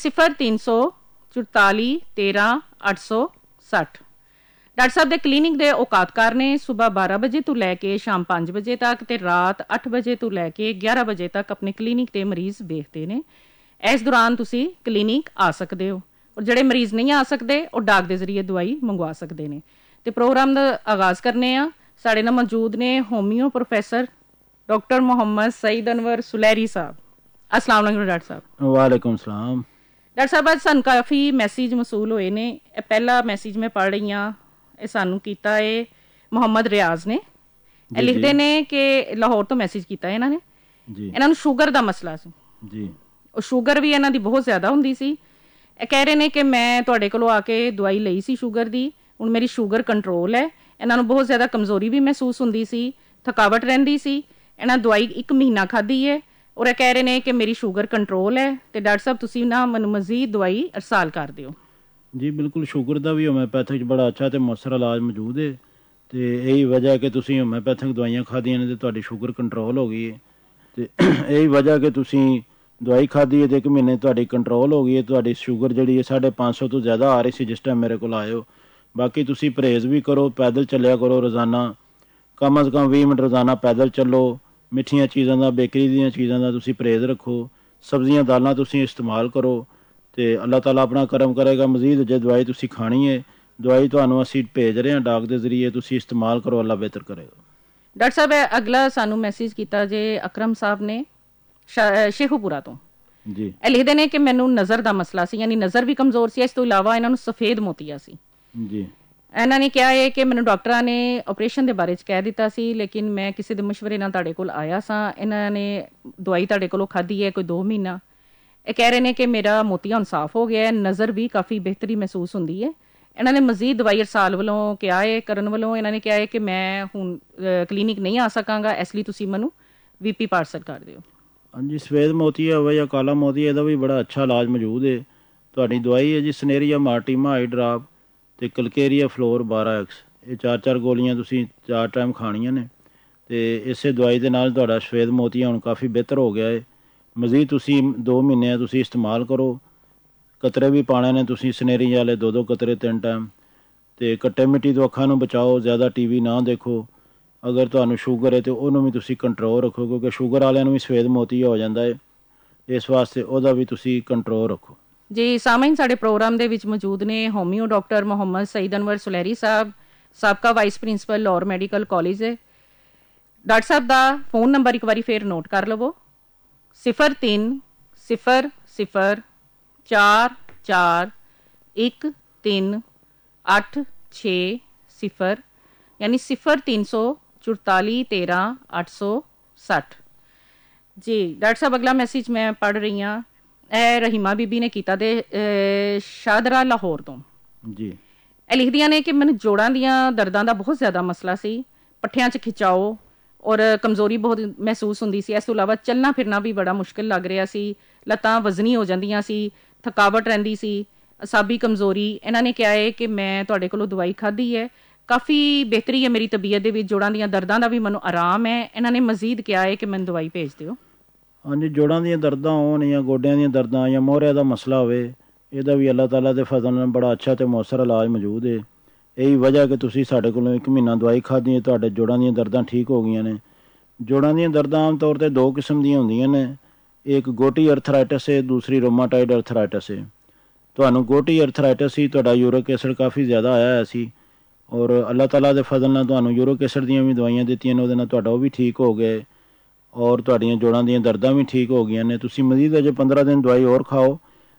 0344130860। ਡਾਕਟਰ ਸਾਹਿਬ ਦੇ ਕਲੀਨਿਕ ਦੇ ਔਕਾਤਕਾਰ ਨੇ ਸੁਬਹ 12 ਵਜੇ ਤੋਂ ਲੈ ਕੇ ਸ਼ਾਮ 5 ਵਜੇ ਤੱਕ ਤੇ ਰਾਤ 8 ਵਜੇ ਤੋਂ ਲੈ ਕੇ 11 ਵਜੇ ਤੱਕ ਆਪਣੇ ਕਲੀਨਿਕ ਤੇ ਮਰੀਜ਼ ਵੇਖਦੇ ਨੇ। ਇਸ ਦੌਰਾਨ ਤੁਸੀਂ ਕਲੀਨਿਕ ਆ ਸਕਦੇ ਹੋ ਔਰ ਜਿਹੜੇ ਮਰੀਜ਼ ਨਹੀਂ ਆ ਸਕਦੇ ਉਹ ਡਾਕ ਦੇ ਜ਼ਰੀਏ ਦਵਾਈ ਮੰਗਵਾ ਸਕਦੇ ਨੇ। ਤੇ ਪ੍ਰੋਗਰਾਮ ਦਾ ਆਗਾਜ਼ ਕਰਨੇ ਆ। ਸਾਡੇ ਨਾਲ ਮੌਜੂਦ ਨੇ ਹੋਮਿਓ ਪ੍ਰੋਫੈਸਰ ਡਾਕਟਰ ਮੁਹੰਮਦ ਸਈਦ ਅਨਵਰ ਸੁਲੈਰੀ ਸਾਹਿਬ। अस्सलाम वालेकुम डॉक्टर साहब। वालेकुम सलाम। डॉक्टर साहब ਅੱਜ ਸਾਨੂੰ ਕਾਫੀ ਮੈਸੇਜ ਮਸੂਲ ਹੋਏ ਨੇ। ਇਹ ਪਹਿਲਾ ਮੈਸੇਜ ਮੈਂ ਪੜ੍ਹ ਰਹੀ ਹਾਂ, ਇਹ ਸਾਨੂੰ ਕੀਤਾ ਹੈ ਮੁਹੰਮਦ ਰਿਆਜ਼ ਨੇ। ਇਹ ਲਿਖਦੇ ਨੇ ਕਿ ਲਾਹੌਰ ਤੋਂ ਮੈਸੇਜ ਕੀਤਾ ਇਹਨਾਂ ਨੇ ਜੀ। ਇਹਨਾਂ ਨੂੰ ਸ਼ੂਗਰ ਦਾ ਮਸਲਾ ਸੀ ਜੀ, ਉਹ ਸ਼ੂਗਰ ਵੀ ਇਹਨਾਂ ਦੀ ਬਹੁਤ ਜ਼ਿਆਦਾ ਹੁੰਦੀ ਸੀ। ਇਹ ਕਹਿ ਰਹੇ ਨੇ ਕਿ ਮੈਂ ਤੁਹਾਡੇ ਕੋਲੋਂ ਆ ਕੇ ਦਵਾਈ ਲਈ ਸੀ ਸ਼ੂਗਰ ਦੀ, ਹੁਣ ਮੇਰੀ ਸ਼ੂਗਰ ਕੰਟਰੋਲ ਹੈ। ਇਹਨਾਂ ਨੂੰ ਬਹੁਤ ਜ਼ਿਆਦਾ ਕਮਜ਼ੋਰੀ ਵੀ ਮਹਿਸੂਸ ਹੁੰਦੀ ਸੀ, ਥਕਾਵਟ ਰਹਿੰਦੀ ਸੀ। ਇਹਨਾਂ ਦਵਾਈ 1 ਮਹੀਨਾ ਖਾਧੀ ਹੈ ਔਰ ਇਹ ਕਹਿ ਰਹੇ ਨੇ ਕਿ ਮੇਰੀ ਸ਼ੂਗਰ ਕੰਟਰੋਲ ਹੈ ਤੇ ਡਾਕਟਰ ਸਾਹਿਬ ਤੁਸੀਂ ਨਾ ਮੈਨੂੰ ਮਜ਼ੀਦ ਦਵਾਈ ਅਰਸਾਲ ਕਰ ਦਿਓ। ਜੀ ਬਿਲਕੁਲ, ਸ਼ੂਗਰ ਦਾ ਵੀ ਹੋਮਿਓਪੈਥਿਕ 'ਚ ਬੜਾ ਅੱਛਾ ਤੇ ਮੁਅੱਸਰ ਇਲਾਜ ਮੌਜੂਦ ਹੈ ਤੇ ਇਹੀ ਵਜ੍ਹਾ ਕਿ ਤੁਸੀਂ ਹੋਮਿਓਪੈਥਿਕ ਦਵਾਈਆਂ ਖਾਧੀਆਂ ਨੇ ਤੇ ਤੁਹਾਡੀ ਸ਼ੂਗਰ ਕੰਟਰੋਲ ਹੋ ਗਈ ਹੈ। ਤੇ ਇਹੀ ਵਜ੍ਹਾ ਕਿ ਤੁਸੀਂ ਦਵਾਈ ਖਾਧੀ ਹੈ ਤੇ 1 ਮਹੀਨੇ ਤੁਹਾਡੀ ਕੰਟਰੋਲ ਹੋ ਗਈ ਹੈ। ਤੁਹਾਡੀ ਸ਼ੂਗਰ ਜਿਹੜੀ ਹੈ 550 ਤੋਂ ਜ਼ਿਆਦਾ ਆ ਰਹੀ ਸੀ ਜਿਸ ਟਾਈਮ ਮੇਰੇ ਕੋਲ ਆਏ ਹੋ। ਬਾਕੀ ਤੁਸੀਂ ਪਰਹੇਜ਼ ਵੀ ਕਰੋ, ਪੈਦਲ ਚੱਲਿਆ ਕਰੋ ਰੋਜ਼ਾਨਾ, ਕਮ ਅਜ਼ ਕਮ 20 ਮਿੰਟ ਰੋਜ਼ਾਨਾ ਪੈਦਲ ਚੱਲੋ। ਮਿੱਠੀਆਂ ਚੀਜ਼ਾਂ ਦਾ, ਬੇਕਰੀ ਦੀਆਂ ਚੀਜ਼ਾਂ ਦਾ ਤੁਸੀਂ ਪਰਹੇਜ਼ ਰੱਖੋ। ਸਬਜ਼ੀਆਂ ਦਾਲਾਂ ਤੁਸੀਂ ਇਸਤੇਮਾਲ ਕਰੋ ਤੇ ਅੱਲਾਹ ਤਾਲਾ ਆਪਣਾ ਕਰਮ ਕਰੇਗਾ। ਮਜ਼ੀਦ ਜੇ ਦਵਾਈ ਤੁਸੀਂ ਖਾਣੀ ਹੈ, ਦਵਾਈ ਤੁਹਾਨੂੰ ਅਸੀਂ ਭੇਜ ਰਹੇ ਹਾਂ ਡਾਕ ਦੇ ਜ਼ਰੀਏ, ਤੁਸੀਂ ਇਸਤੇਮਾਲ ਕਰੋ, ਅੱਲਾਹ ਬਿਹਤਰ ਕਰੇਗਾ। ਡਾਕਟਰ ਸਾਹਿਬ ਅਗਲਾ ਸਾਨੂੰ ਮੈਸੇਜ ਕੀਤਾ ਜੇ ਅਕਰਮ ਸਾਹਿਬ ਨੇ ਸ਼ੇਖੂਪੁਰਾ ਤੋਂ ਜੀ। ਇਹ ਲਿਖਦੇ ਨੇ ਕਿ ਮੈਨੂੰ ਨਜ਼ਰ ਦਾ ਮਸਲਾ ਸੀ, ਯਾਨੀ ਨਜ਼ਰ ਵੀ ਕਮਜ਼ੋਰ ਸੀ, ਇਸ ਤੋਂ ਇਲਾਵਾ ਇਹਨਾਂ ਨੂੰ ਸਫੇਦ ਮੋਤੀਆ ਸੀ ਜੀ। ਇਹਨਾਂ ਨੇ ਕਿਹਾ ਹੈ ਕਿ ਮੈਨੂੰ ਡਾਕਟਰਾਂ ਨੇ ਆਪਰੇਸ਼ਨ ਦੇ ਬਾਰੇ 'ਚ ਕਹਿ ਦਿੱਤਾ ਸੀ, ਲੇਕਿਨ ਮੈਂ ਕਿਸੇ ਦੇ ਮਸ਼ਵਰੇ ਨਾਲ ਤੁਹਾਡੇ ਕੋਲ ਆਇਆ ਸਾਂ। ਇਹਨਾਂ ਨੇ ਦਵਾਈ ਤੁਹਾਡੇ ਕੋਲੋਂ ਖਾਧੀ ਹੈ ਕੋਈ 2 ਮਹੀਨਾ। ਇਹ ਕਹਿ ਰਹੇ ਨੇ ਕਿ ਮੇਰਾ ਮੋਤੀਆ ਹੁਣ ਸਾਫ਼ ਹੋ ਗਿਆ ਹੈ, ਨਜ਼ਰ ਵੀ ਕਾਫੀ ਬਿਹਤਰੀ ਮਹਿਸੂਸ ਹੁੰਦੀ ਹੈ। ਇਹਨਾਂ ਨੇ ਮਜ਼ੀਦ ਦਵਾਈ ਅਰਸਾਲ ਵੱਲੋਂ ਕਿਹਾ ਹੈ, ਕਰਨ ਵੱਲੋਂ ਇਹਨਾਂ ਨੇ ਕਿਹਾ ਹੈ ਕਿ ਮੈਂ ਹੁਣ ਕਲੀਨਿਕ ਨਹੀਂ ਆ ਸਕਾਂਗਾ, ਇਸ ਲਈ ਤੁਸੀਂ ਮੈਨੂੰ VP ਪਾਰਸਲ ਕਰ ਦਿਓ। ਹਾਂਜੀ, ਸਫੇਦ ਮੋਤੀਆ ਹੋਵੇ ਜਾਂ ਕਾਲਾ ਮੋਤੀਆ, ਇਹਦਾ ਵੀ ਬੜਾ ਅੱਛਾ ਇਲਾਜ ਮੌਜੂਦ ਹੈ। ਤੁਹਾਡੀ ਦਵਾਈ ਹੈ ਜੀ ਸਨੇਰੀਆ ਮਾਰਟੀਮਾ ਆਈ ਡਰਾਪ ਤੇ ਕਲਕੇਰੀਆ ਫਲੋਰ 12X, ਇਹ 4 ਗੋਲੀਆਂ ਤੁਸੀਂ 4 ਟਾਈਮ ਖਾਣੀਆਂ ਨੇ ਤੇ ਇਸੇ ਦਵਾਈ ਦੇ ਨਾਲ ਤੁਹਾਡਾ ਸਫੇਦ ਮੋਤੀਆ ਹੁਣ ਕਾਫੀ ਬਿਹਤਰ ਹੋ ਗਿਆ ਹੈ। ਮਜ਼ੀਦ ਤੁਸੀਂ 2 ਮਹੀਨੇ ਤੁਸੀਂ ਇਸਤੇਮਾਲ ਕਰੋ। ਕਤਰੇ ਵੀ ਪਾਣੇ ਨੇ ਤੁਸੀਂ ਸਨੇਰੀ ਵਾਲੇ 2 ਕਤਰੇ 3 ਟਾਈਮ ਤੇ ਕੱਟੇ ਮਿੱਟੀ ਤੋਂ ਅੱਖਾਂ ਨੂੰ ਬਚਾਓ, ਜ਼ਿਆਦਾ TV ਨਾ ਦੇਖੋ। ਅਗਰ ਤੁਹਾਨੂੰ ਸ਼ੂਗਰ ਹੈ ਤੇ ਉਹਨੂੰ ਵੀ ਤੁਸੀਂ ਕੰਟਰੋਲ ਰੱਖੋ, ਕਿਉਂਕਿ ਸ਼ੂਗਰ ਵਾਲਿਆਂ ਨੂੰ ਵੀ ਸਫੇਦ ਮੋਤੀਆ ਹੋ ਜਾਂਦਾ ਹੈ, ਇਸ ਵਾਸਤੇ ਉਹਦਾ ਵੀ ਤੁਸੀਂ ਕੰਟਰੋਲ ਰੱਖੋ ਜੀ। ਸਾਮਈਨ, ਸਾਡੇ ਪ੍ਰੋਗਰਾਮ ਦੇ ਵਿੱਚ ਮੌਜੂਦ ਨੇ ਹੋਮਿਓ ਡਾਕਟਰ ਮੁਹੰਮਦ ਸਈਦ ਅਨਵਰ ਸੁਲੈਰੀ ਸਾਹਿਬ, ਸਾਬਕਾ vice principal Lahore medical college ਹੈ। ਡਾਕਟਰ ਸਾਹਿਬ ਦਾ ਫੋਨ ਨੰਬਰ ਇੱਕ ਵਾਰੀ ਫੇਰ ਨੋਟ ਕਰ ਲਵੋ 03 0 0 4 4 1 3 8 6 0 यानी 0344 13 860 जी। डॉक्टर साहब अगला मैसेज मैं पढ़ रही हाँ, ਇਹ ਰਹੀਮਾ ਬੀਬੀ ਨੇ ਕੀਤਾ ਤੇ ਸ਼ਾਦਰਾ ਲਾਹੌਰ ਤੋਂ ਜੀ। ਇਹ ਲਿਖਦੀਆਂ ਨੇ ਕਿ ਮੈਨੂੰ ਜੋੜਾਂ ਦੀਆਂ ਦਰਦਾਂ ਦਾ ਬਹੁਤ ਜ਼ਿਆਦਾ ਮਸਲਾ ਸੀ, ਪੱਠਿਆਂ 'ਚ ਖਿਚਾਓ ਔਰ ਕਮਜ਼ੋਰੀ ਬਹੁਤ ਮਹਿਸੂਸ ਹੁੰਦੀ ਸੀ। ਇਸ ਤੋਂ ਇਲਾਵਾ ਚੱਲਣਾ ਫਿਰਨਾ ਵੀ ਬੜਾ ਮੁਸ਼ਕਿਲ ਲੱਗ ਰਿਹਾ ਸੀ, ਲੱਤਾਂ ਵਜ਼ਨੀ ਹੋ ਜਾਂਦੀਆਂ ਸੀ, ਥਕਾਵਟ ਰਹਿੰਦੀ ਸੀ, ਅਸਾਬੀ ਕਮਜ਼ੋਰੀ। ਇਹਨਾਂ ਨੇ ਕਿਹਾ ਹੈ ਕਿ ਮੈਂ ਤੁਹਾਡੇ ਕੋਲੋਂ ਦਵਾਈ ਖਾਧੀ ਹੈ, ਕਾਫੀ ਬਿਹਤਰੀ ਹੈ ਮੇਰੀ ਤਬੀਅਤ ਦੇ ਵਿੱਚ, ਜੋੜਾਂ ਦੀਆਂ ਦਰਦਾਂ ਦਾ ਵੀ ਮੈਨੂੰ ਆਰਾਮ ਹੈ। ਇਹਨਾਂ ਨੇ ਮਜ਼ੀਦ ਕਿਹਾ ਹੈ ਕਿ ਮੈਨੂੰ ਦਵਾਈ ਭੇਜ ਦਿਓ। ਹਾਂਜੀ, ਜੋੜਾਂ ਦੀਆਂ ਦਰਦਾਂ ਹੋਣ ਜਾਂ ਗੋਡਿਆਂ ਦੀਆਂ ਦਰਦਾਂ ਜਾਂ ਮੋਹਰਿਆਂ ਦਾ ਮਸਲਾ ਹੋਵੇ, ਇਹਦਾ ਵੀ ਅੱਲਾਹ ਤਾਲਾ ਦੇ ਫਜ਼ਲ ਨਾਲ ਬੜਾ ਅੱਛਾ ਅਤੇ ਮੌਸਰ ਇਲਾਜ ਮੌਜੂਦ ਹੈ। ਇਹੀ ਵਜ੍ਹਾ ਕਿ ਤੁਸੀਂ ਸਾਡੇ ਕੋਲੋਂ 1 ਮਹੀਨਾ ਦਵਾਈ ਖਾਧੀ ਹੈ, ਤੁਹਾਡੇ ਜੋੜਾਂ ਦੀਆਂ ਦਰਦਾਂ ਠੀਕ ਹੋ ਗਈਆਂ ਨੇ। ਜੋੜਾਂ ਦੀਆਂ ਦਰਦਾਂ ਆਮ ਤੌਰ 'ਤੇ 2 ਕਿਸਮ ਦੀਆਂ ਹੁੰਦੀਆਂ ਨੇ, ਇੱਕ ਗੋਟੀ ਅਰਥਰਾਈਟਸ ਹੈ, ਦੂਸਰੀ ਰੋਮਾਟਾਇਡ ਅਰਥਰਾਈਟਸ ਹੈ। ਤੁਹਾਨੂੰ ਗੋਟੀ ਅਰਥਰਾਈਟਸ ਸੀ, ਤੁਹਾਡਾ ਯੂਰਿਕ ਐਸਿਡ ਕਾਫੀ ਜ਼ਿਆਦਾ ਆਇਆ ਹੋਇਆ ਸੀ ਔਰ ਅੱਲਾਹ ਤਾਲਾ ਦੇ ਫਜ਼ਲ ਨਾਲ ਤੁਹਾਨੂੰ ਯੂਰਿਕ ਐਸਿਡ ਦੀਆਂ ਵੀ ਦਵਾਈਆਂ ਦਿੱਤੀਆਂ ਨੇ, ਉਹਦੇ ਨਾਲ ਤੁਹਾਡਾ ਉਹ ਵੀ ਠੀਕ ਹੋ ਗਏ ਔਰ ਤੁਹਾਡੀਆਂ ਜੋੜਾਂ ਦੀਆਂ ਦਰਦਾਂ ਵੀ ਠੀਕ ਹੋ ਗਈਆਂ ਨੇ। ਤੁਸੀਂ ਮਜ਼ੀਦ ਅਜੇ 15 ਦਿਨ ਦਵਾਈ ਹੋਰ ਖਾਓ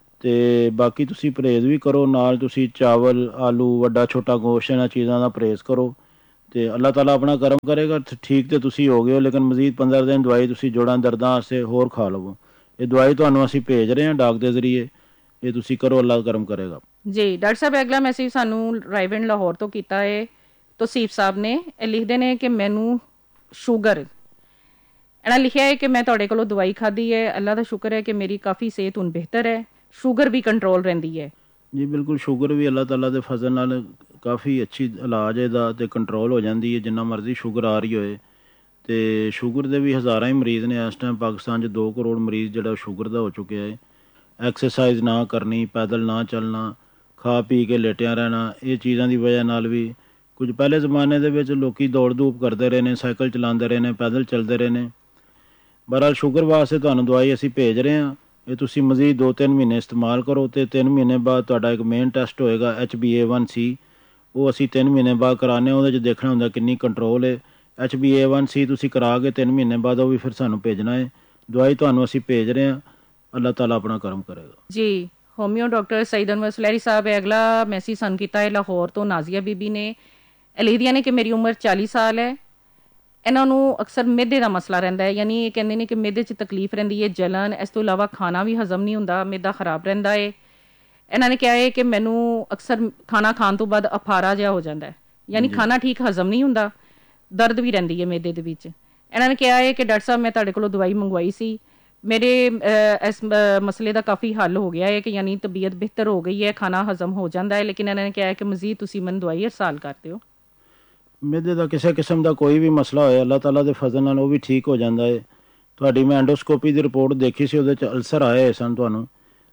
ਅਤੇ ਬਾਕੀ ਤੁਸੀਂ ਪਰਹੇਜ਼ ਵੀ ਕਰੋ, ਨਾਲ ਤੁਸੀਂ ਚਾਵਲ, ਆਲੂ, ਵੱਡਾ ਛੋਟਾ ਗੋਸ਼ਤ, ਇਹਨਾਂ ਚੀਜ਼ਾਂ ਦਾ ਪਰਹੇਜ਼ ਕਰੋ ਅਤੇ ਅੱਲਾਹ ਤਾਲਾ ਆਪਣਾ ਕਰਮ ਕਰੇਗਾ। ਠੀਕ ਤਾਂ ਤੁਸੀਂ ਹੋ ਗਏ ਹੋ, ਲੇਕਿਨ ਮਜ਼ੀਦ 15 ਦਿਨ ਦਵਾਈ ਤੁਸੀਂ ਜੋੜਾਂ ਦਰਦਾਂ ਵਾਸਤੇ ਹੋਰ ਖਾ ਲਵੋ। ਇਹ ਦਵਾਈ ਤੁਹਾਨੂੰ ਅਸੀਂ ਭੇਜ ਰਹੇ ਹਾਂ ਡਾਕ ਦੇ ਜ਼ਰੀਏ, ਇਹ ਤੁਸੀਂ ਕਰੋ, ਅੱਲਾਹ ਕਰਮ ਕਰੇਗਾ ਜੀ। ਡਾਕਟਰ ਸਾਹਿਬ ਅਗਲਾ ਮੈਸੇਜ ਸਾਨੂੰ ਰਾਈਵਿੰਡ ਲਾਹੌਰ ਤੋਂ ਕੀਤਾ ਹੈ ਤੋਸੀਫ ਸਾਹਿਬ ਨੇ। ਇਹ ਲਿਖਦੇ ਨੇ ਕਿ ਮੈਨੂੰ ਸ਼ੂਗਰ, ਇਹਨਾਂ ਲਿਖਿਆ ਹੈ ਕਿ ਮੈਂ ਤੁਹਾਡੇ ਕੋਲੋਂ ਦਵਾਈ ਖਾਧੀ ਹੈ, ਅੱਲਾਹ ਦਾ ਸ਼ੁਕਰ ਹੈ ਕਿ ਮੇਰੀ ਕਾਫੀ ਸਿਹਤ ਹੁਣ ਬਿਹਤਰ ਹੈ, ਸ਼ੂਗਰ ਵੀ ਕੰਟਰੋਲ ਰਹਿੰਦੀ ਹੈ। ਜੀ ਬਿਲਕੁਲ, ਸ਼ੂਗਰ ਵੀ ਅੱਲਾਹ ਤਾਲਾ ਦੇ ਫਜ਼ਲ ਨਾਲ ਕਾਫੀ ਅੱਛੀ ਇਲਾਜ ਇਹਦਾ ਅਤੇ ਕੰਟਰੋਲ ਹੋ ਜਾਂਦੀ ਹੈ, ਜਿੰਨਾ ਮਰਜ਼ੀ ਸ਼ੂਗਰ ਆ ਰਹੀ ਹੋਏ। ਅਤੇ ਸ਼ੂਗਰ ਦੇ ਵੀ ਹਜ਼ਾਰਾਂ ਹੀ ਮਰੀਜ਼ ਨੇ ਇਸ ਟਾਈਮ ਪਾਕਿਸਤਾਨ 'ਚ, 2 ਕਰੋੜ ਮਰੀਜ਼ ਜਿਹੜਾ ਸ਼ੂਗਰ ਦਾ ਹੋ ਚੁੱਕਿਆ ਹੈ। ਐਕਸਰਸਾਈਜ਼ ਨਾ ਕਰਨੀ, ਪੈਦਲ ਨਾ ਚੱਲਣਾ, ਖਾ ਪੀ ਕੇ ਲੇਟਿਆਂ ਰਹਿਣਾ, ਇਹ ਚੀਜ਼ਾਂ ਦੀ ਵਜ੍ਹਾ ਨਾਲ ਵੀ ਕੁਝ ਪਹਿਲੇ ਜ਼ਮਾਨੇ ਦੇ ਵਿੱਚ ਲੋਕ ਦੌੜ ਧੂਪ ਕਰਦੇ ਰਹੇ ਨੇ, ਸਾਈਕਲ ਚਲਾਉਂਦੇ ਰਹੇ ਨੇ, ਪੈਦਲ ਚੱਲਦੇ ਰਹੇ ਨੇ। ਬਹਰਹਾਲ ਸ਼ੂਗਰ ਵਾਸਤੇ ਤੁਹਾਨੂੰ ਦਵਾਈ ਅਸੀਂ ਭੇਜ ਰਹੇ ਹਾਂ, ਇਹ ਤੁਸੀਂ ਮਜ਼ੀਦ 2-3 ਮਹੀਨੇ ਇਸਤੇਮਾਲ ਕਰੋ ਅਤੇ 3 ਮਹੀਨੇ ਬਾਅਦ ਤੁਹਾਡਾ ਇੱਕ ਮੇਨ ਟੈਸਟ ਹੋਏਗਾ HbA1c, ਉਹ ਅਸੀਂ 3 ਮਹੀਨੇ ਬਾਅਦ ਕਰਾਉਂਦੇ ਹਾਂ। ਉਹਦੇ 'ਚ ਦੇਖਣਾ ਹੁੰਦਾ ਕਿੰਨੀ ਕੰਟਰੋਲ ਹੈ। HbA1c ਤੁਸੀਂ ਕਰਾ ਕੇ 3 ਮਹੀਨੇ ਬਾਅਦ ਉਹ ਵੀ ਫਿਰ ਸਾਨੂੰ ਭੇਜਣਾ ਹੈ। ਦਵਾਈ ਤੁਹਾਨੂੰ ਅਸੀਂ ਭੇਜ ਰਹੇ ਹਾਂ, ਅੱਲਾਹ ਤਾਲਾ ਆਪਣਾ ਕਰਮ ਕਰੇਗਾ ਜੀ। ਹੋਮਿਓ ਡਾਕਟਰ ਸਈਦ ਅਨਵਰ ਸੁਲੈਰੀ ਸਾਹਿਬ ਅਗਲਾ ਮੈਸੇਜ ਸਾਨੂੰ ਕੀਤਾ ਹੈ ਲਾਹੌਰ ਤੋਂ ਨਾਜ਼ੀਆ ਬੀਬੀ ਨੇ। ਲਿਖਦੀਆਂ ਨੇ ਕਿ ਮੇਰੀ ਉਮਰ 40 ਸਾਲ ਹੈ, ਇਹਨਾਂ ਨੂੰ ਅਕਸਰ ਮਿਹਦੇ ਦਾ ਮਸਲਾ ਰਹਿੰਦਾ ਹੈ, ਯਾਨੀ ਇਹ ਕਹਿੰਦੇ ਨੇ ਕਿ ਮਿਹਦੇ 'ਚ ਤਕਲੀਫ ਰਹਿੰਦੀ ਹੈ, ਜਲਨ, ਇਸ ਤੋਂ ਇਲਾਵਾ ਖਾਣਾ ਵੀ ਹਜ਼ਮ ਨਹੀਂ ਹੁੰਦਾ, ਮਿਹਦਾ ਖਰਾਬ ਰਹਿੰਦਾ ਹੈ। ਇਹਨਾਂ ਨੇ ਕਿਹਾ ਹੈ ਕਿ ਮੈਨੂੰ ਅਕਸਰ ਖਾਣਾ ਖਾਣ ਤੋਂ ਬਾਅਦ ਅਫਾਰਾ ਜਿਹਾ ਹੋ ਜਾਂਦਾ ਹੈ, ਯਾਨੀ ਖਾਣਾ ਠੀਕ ਹਜ਼ਮ ਨਹੀਂ ਹੁੰਦਾ, ਦਰਦ ਵੀ ਰਹਿੰਦੀ ਹੈ ਮਿਹਦੇ ਦੇ ਵਿੱਚ। ਇਹਨਾਂ ਨੇ ਕਿਹਾ ਹੈ ਕਿ ਡਾਕਟਰ ਸਾਹਿਬ ਮੈਂ ਤੁਹਾਡੇ ਕੋਲੋਂ ਦਵਾਈ ਮੰਗਵਾਈ ਸੀ, ਮੇਰੇ ਇਸ ਮਸਲੇ ਦਾ ਕਾਫੀ ਹੱਲ ਹੋ ਗਿਆ ਹੈ ਕਿ ਯਾਨੀ ਤਬੀਅਤ ਬਿਹਤਰ ਹੋ ਗਈ ਹੈ, ਖਾਣਾ ਹਜ਼ਮ ਹੋ ਜਾਂਦਾ ਹੈ, ਲੇਕਿਨ ਇਹਨਾਂ ਨੇ ਕਿਹਾ ਹੈ ਕਿ ਮਜ਼ੀਦ ਤੁਸੀਂ ਮੈਨੂੰ ਦਵਾਈ ਅਰਸਾਲ ਕਰ ਦਿਓ। ਮਿਹਦੇ ਦਾ ਕਿਸੇ ਕਿਸਮ ਦਾ ਕੋਈ ਵੀ ਮਸਲਾ ਹੋਇਆ, ਅੱਲਾਹ ਤਾਲਾ ਦੇ ਫਜ਼ਲ ਨਾਲ ਉਹ ਵੀ ਠੀਕ ਹੋ ਜਾਂਦਾ ਹੈ। ਤੁਹਾਡੀ ਮੈਂ ਐਂਡੋਸਕੋਪੀ ਦੀ ਰਿਪੋਰਟ ਦੇਖੀ ਸੀ, ਉਹਦੇ 'ਚ ਅਲਸਰ ਆਏ ਹੋਏ ਸਨ ਤੁਹਾਨੂੰ,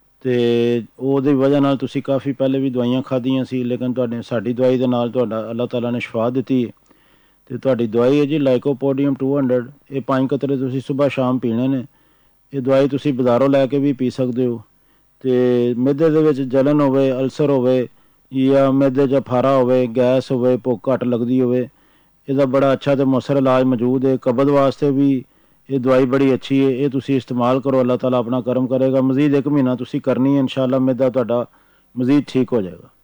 ਅਤੇ ਉਹਦੀ ਵਜ੍ਹਾ ਨਾਲ ਤੁਸੀਂ ਕਾਫੀ ਪਹਿਲੇ ਵੀ ਦਵਾਈਆਂ ਖਾਧੀਆਂ ਸੀ, ਲੇਕਿਨ ਸਾਡੀ ਦਵਾਈ ਦੇ ਨਾਲ ਤੁਹਾਡਾ ਅੱਲਾਹ ਤਾਲਾ ਨੇ ਸ਼ਿਫਾ ਦਿੱਤੀ ਹੈ। ਅਤੇ ਤੁਹਾਡੀ ਦਵਾਈ ਹੈ ਜੀ ਲਾਈਕੋਪੋਡੀਅਮ 200, ਇਹ 5 ਕਤਰੇ ਤੁਸੀਂ ਸੁਬਾਹ ਸ਼ਾਮ ਪੀਣੇ ਨੇ। ਇਹ ਦਵਾਈ ਤੁਸੀਂ ਬਾਜ਼ਾਰੋਂ ਲੈ ਕੇ ਵੀ ਪੀ ਸਕਦੇ ਹੋ। ਅਤੇ ਮਿਹਦੇ ਦੇ ਵਿੱਚ ਜਲਨ ਹੋਵੇ, ਅਲਸਰ ਹੋਵੇ ਜਾਂ ਮਿਹਦੇ 'ਚ ਅਫਾਰਾ ਹੋਵੇ, ਗੈਸ ਹੋਵੇ, ਭੁੱਖ ਘੱਟ ਲੱਗਦੀ ਹੋਵੇ, ਇਹਦਾ ਬੜਾ ਅੱਛਾ ਅਤੇ ਮੌਸਰ ਇਲਾਜ ਮੌਜੂਦ ਹੈ। ਕਬਜ਼ ਵਾਸਤੇ ਵੀ ਇਹ ਦਵਾਈ ਬੜੀ ਅੱਛੀ ਹੈ, ਇਹ ਤੁਸੀਂ ਇਸਤੇਮਾਲ ਕਰੋ, ਅੱਲਾਹ ਤਾਲਾ ਆਪਣਾ ਕਰਮ ਕਰੇਗਾ। ਮਜ਼ੀਦ 1 ਮਹੀਨਾ ਤੁਸੀਂ ਕਰਨੀ ਹੈ, ਇਨਸ਼ਾਅੱਲਾ ਮਿਹਦਾ ਤੁਹਾਡਾ ਮਜ਼ੀਦ ਠੀਕ ਹੋ ਜਾਏਗਾ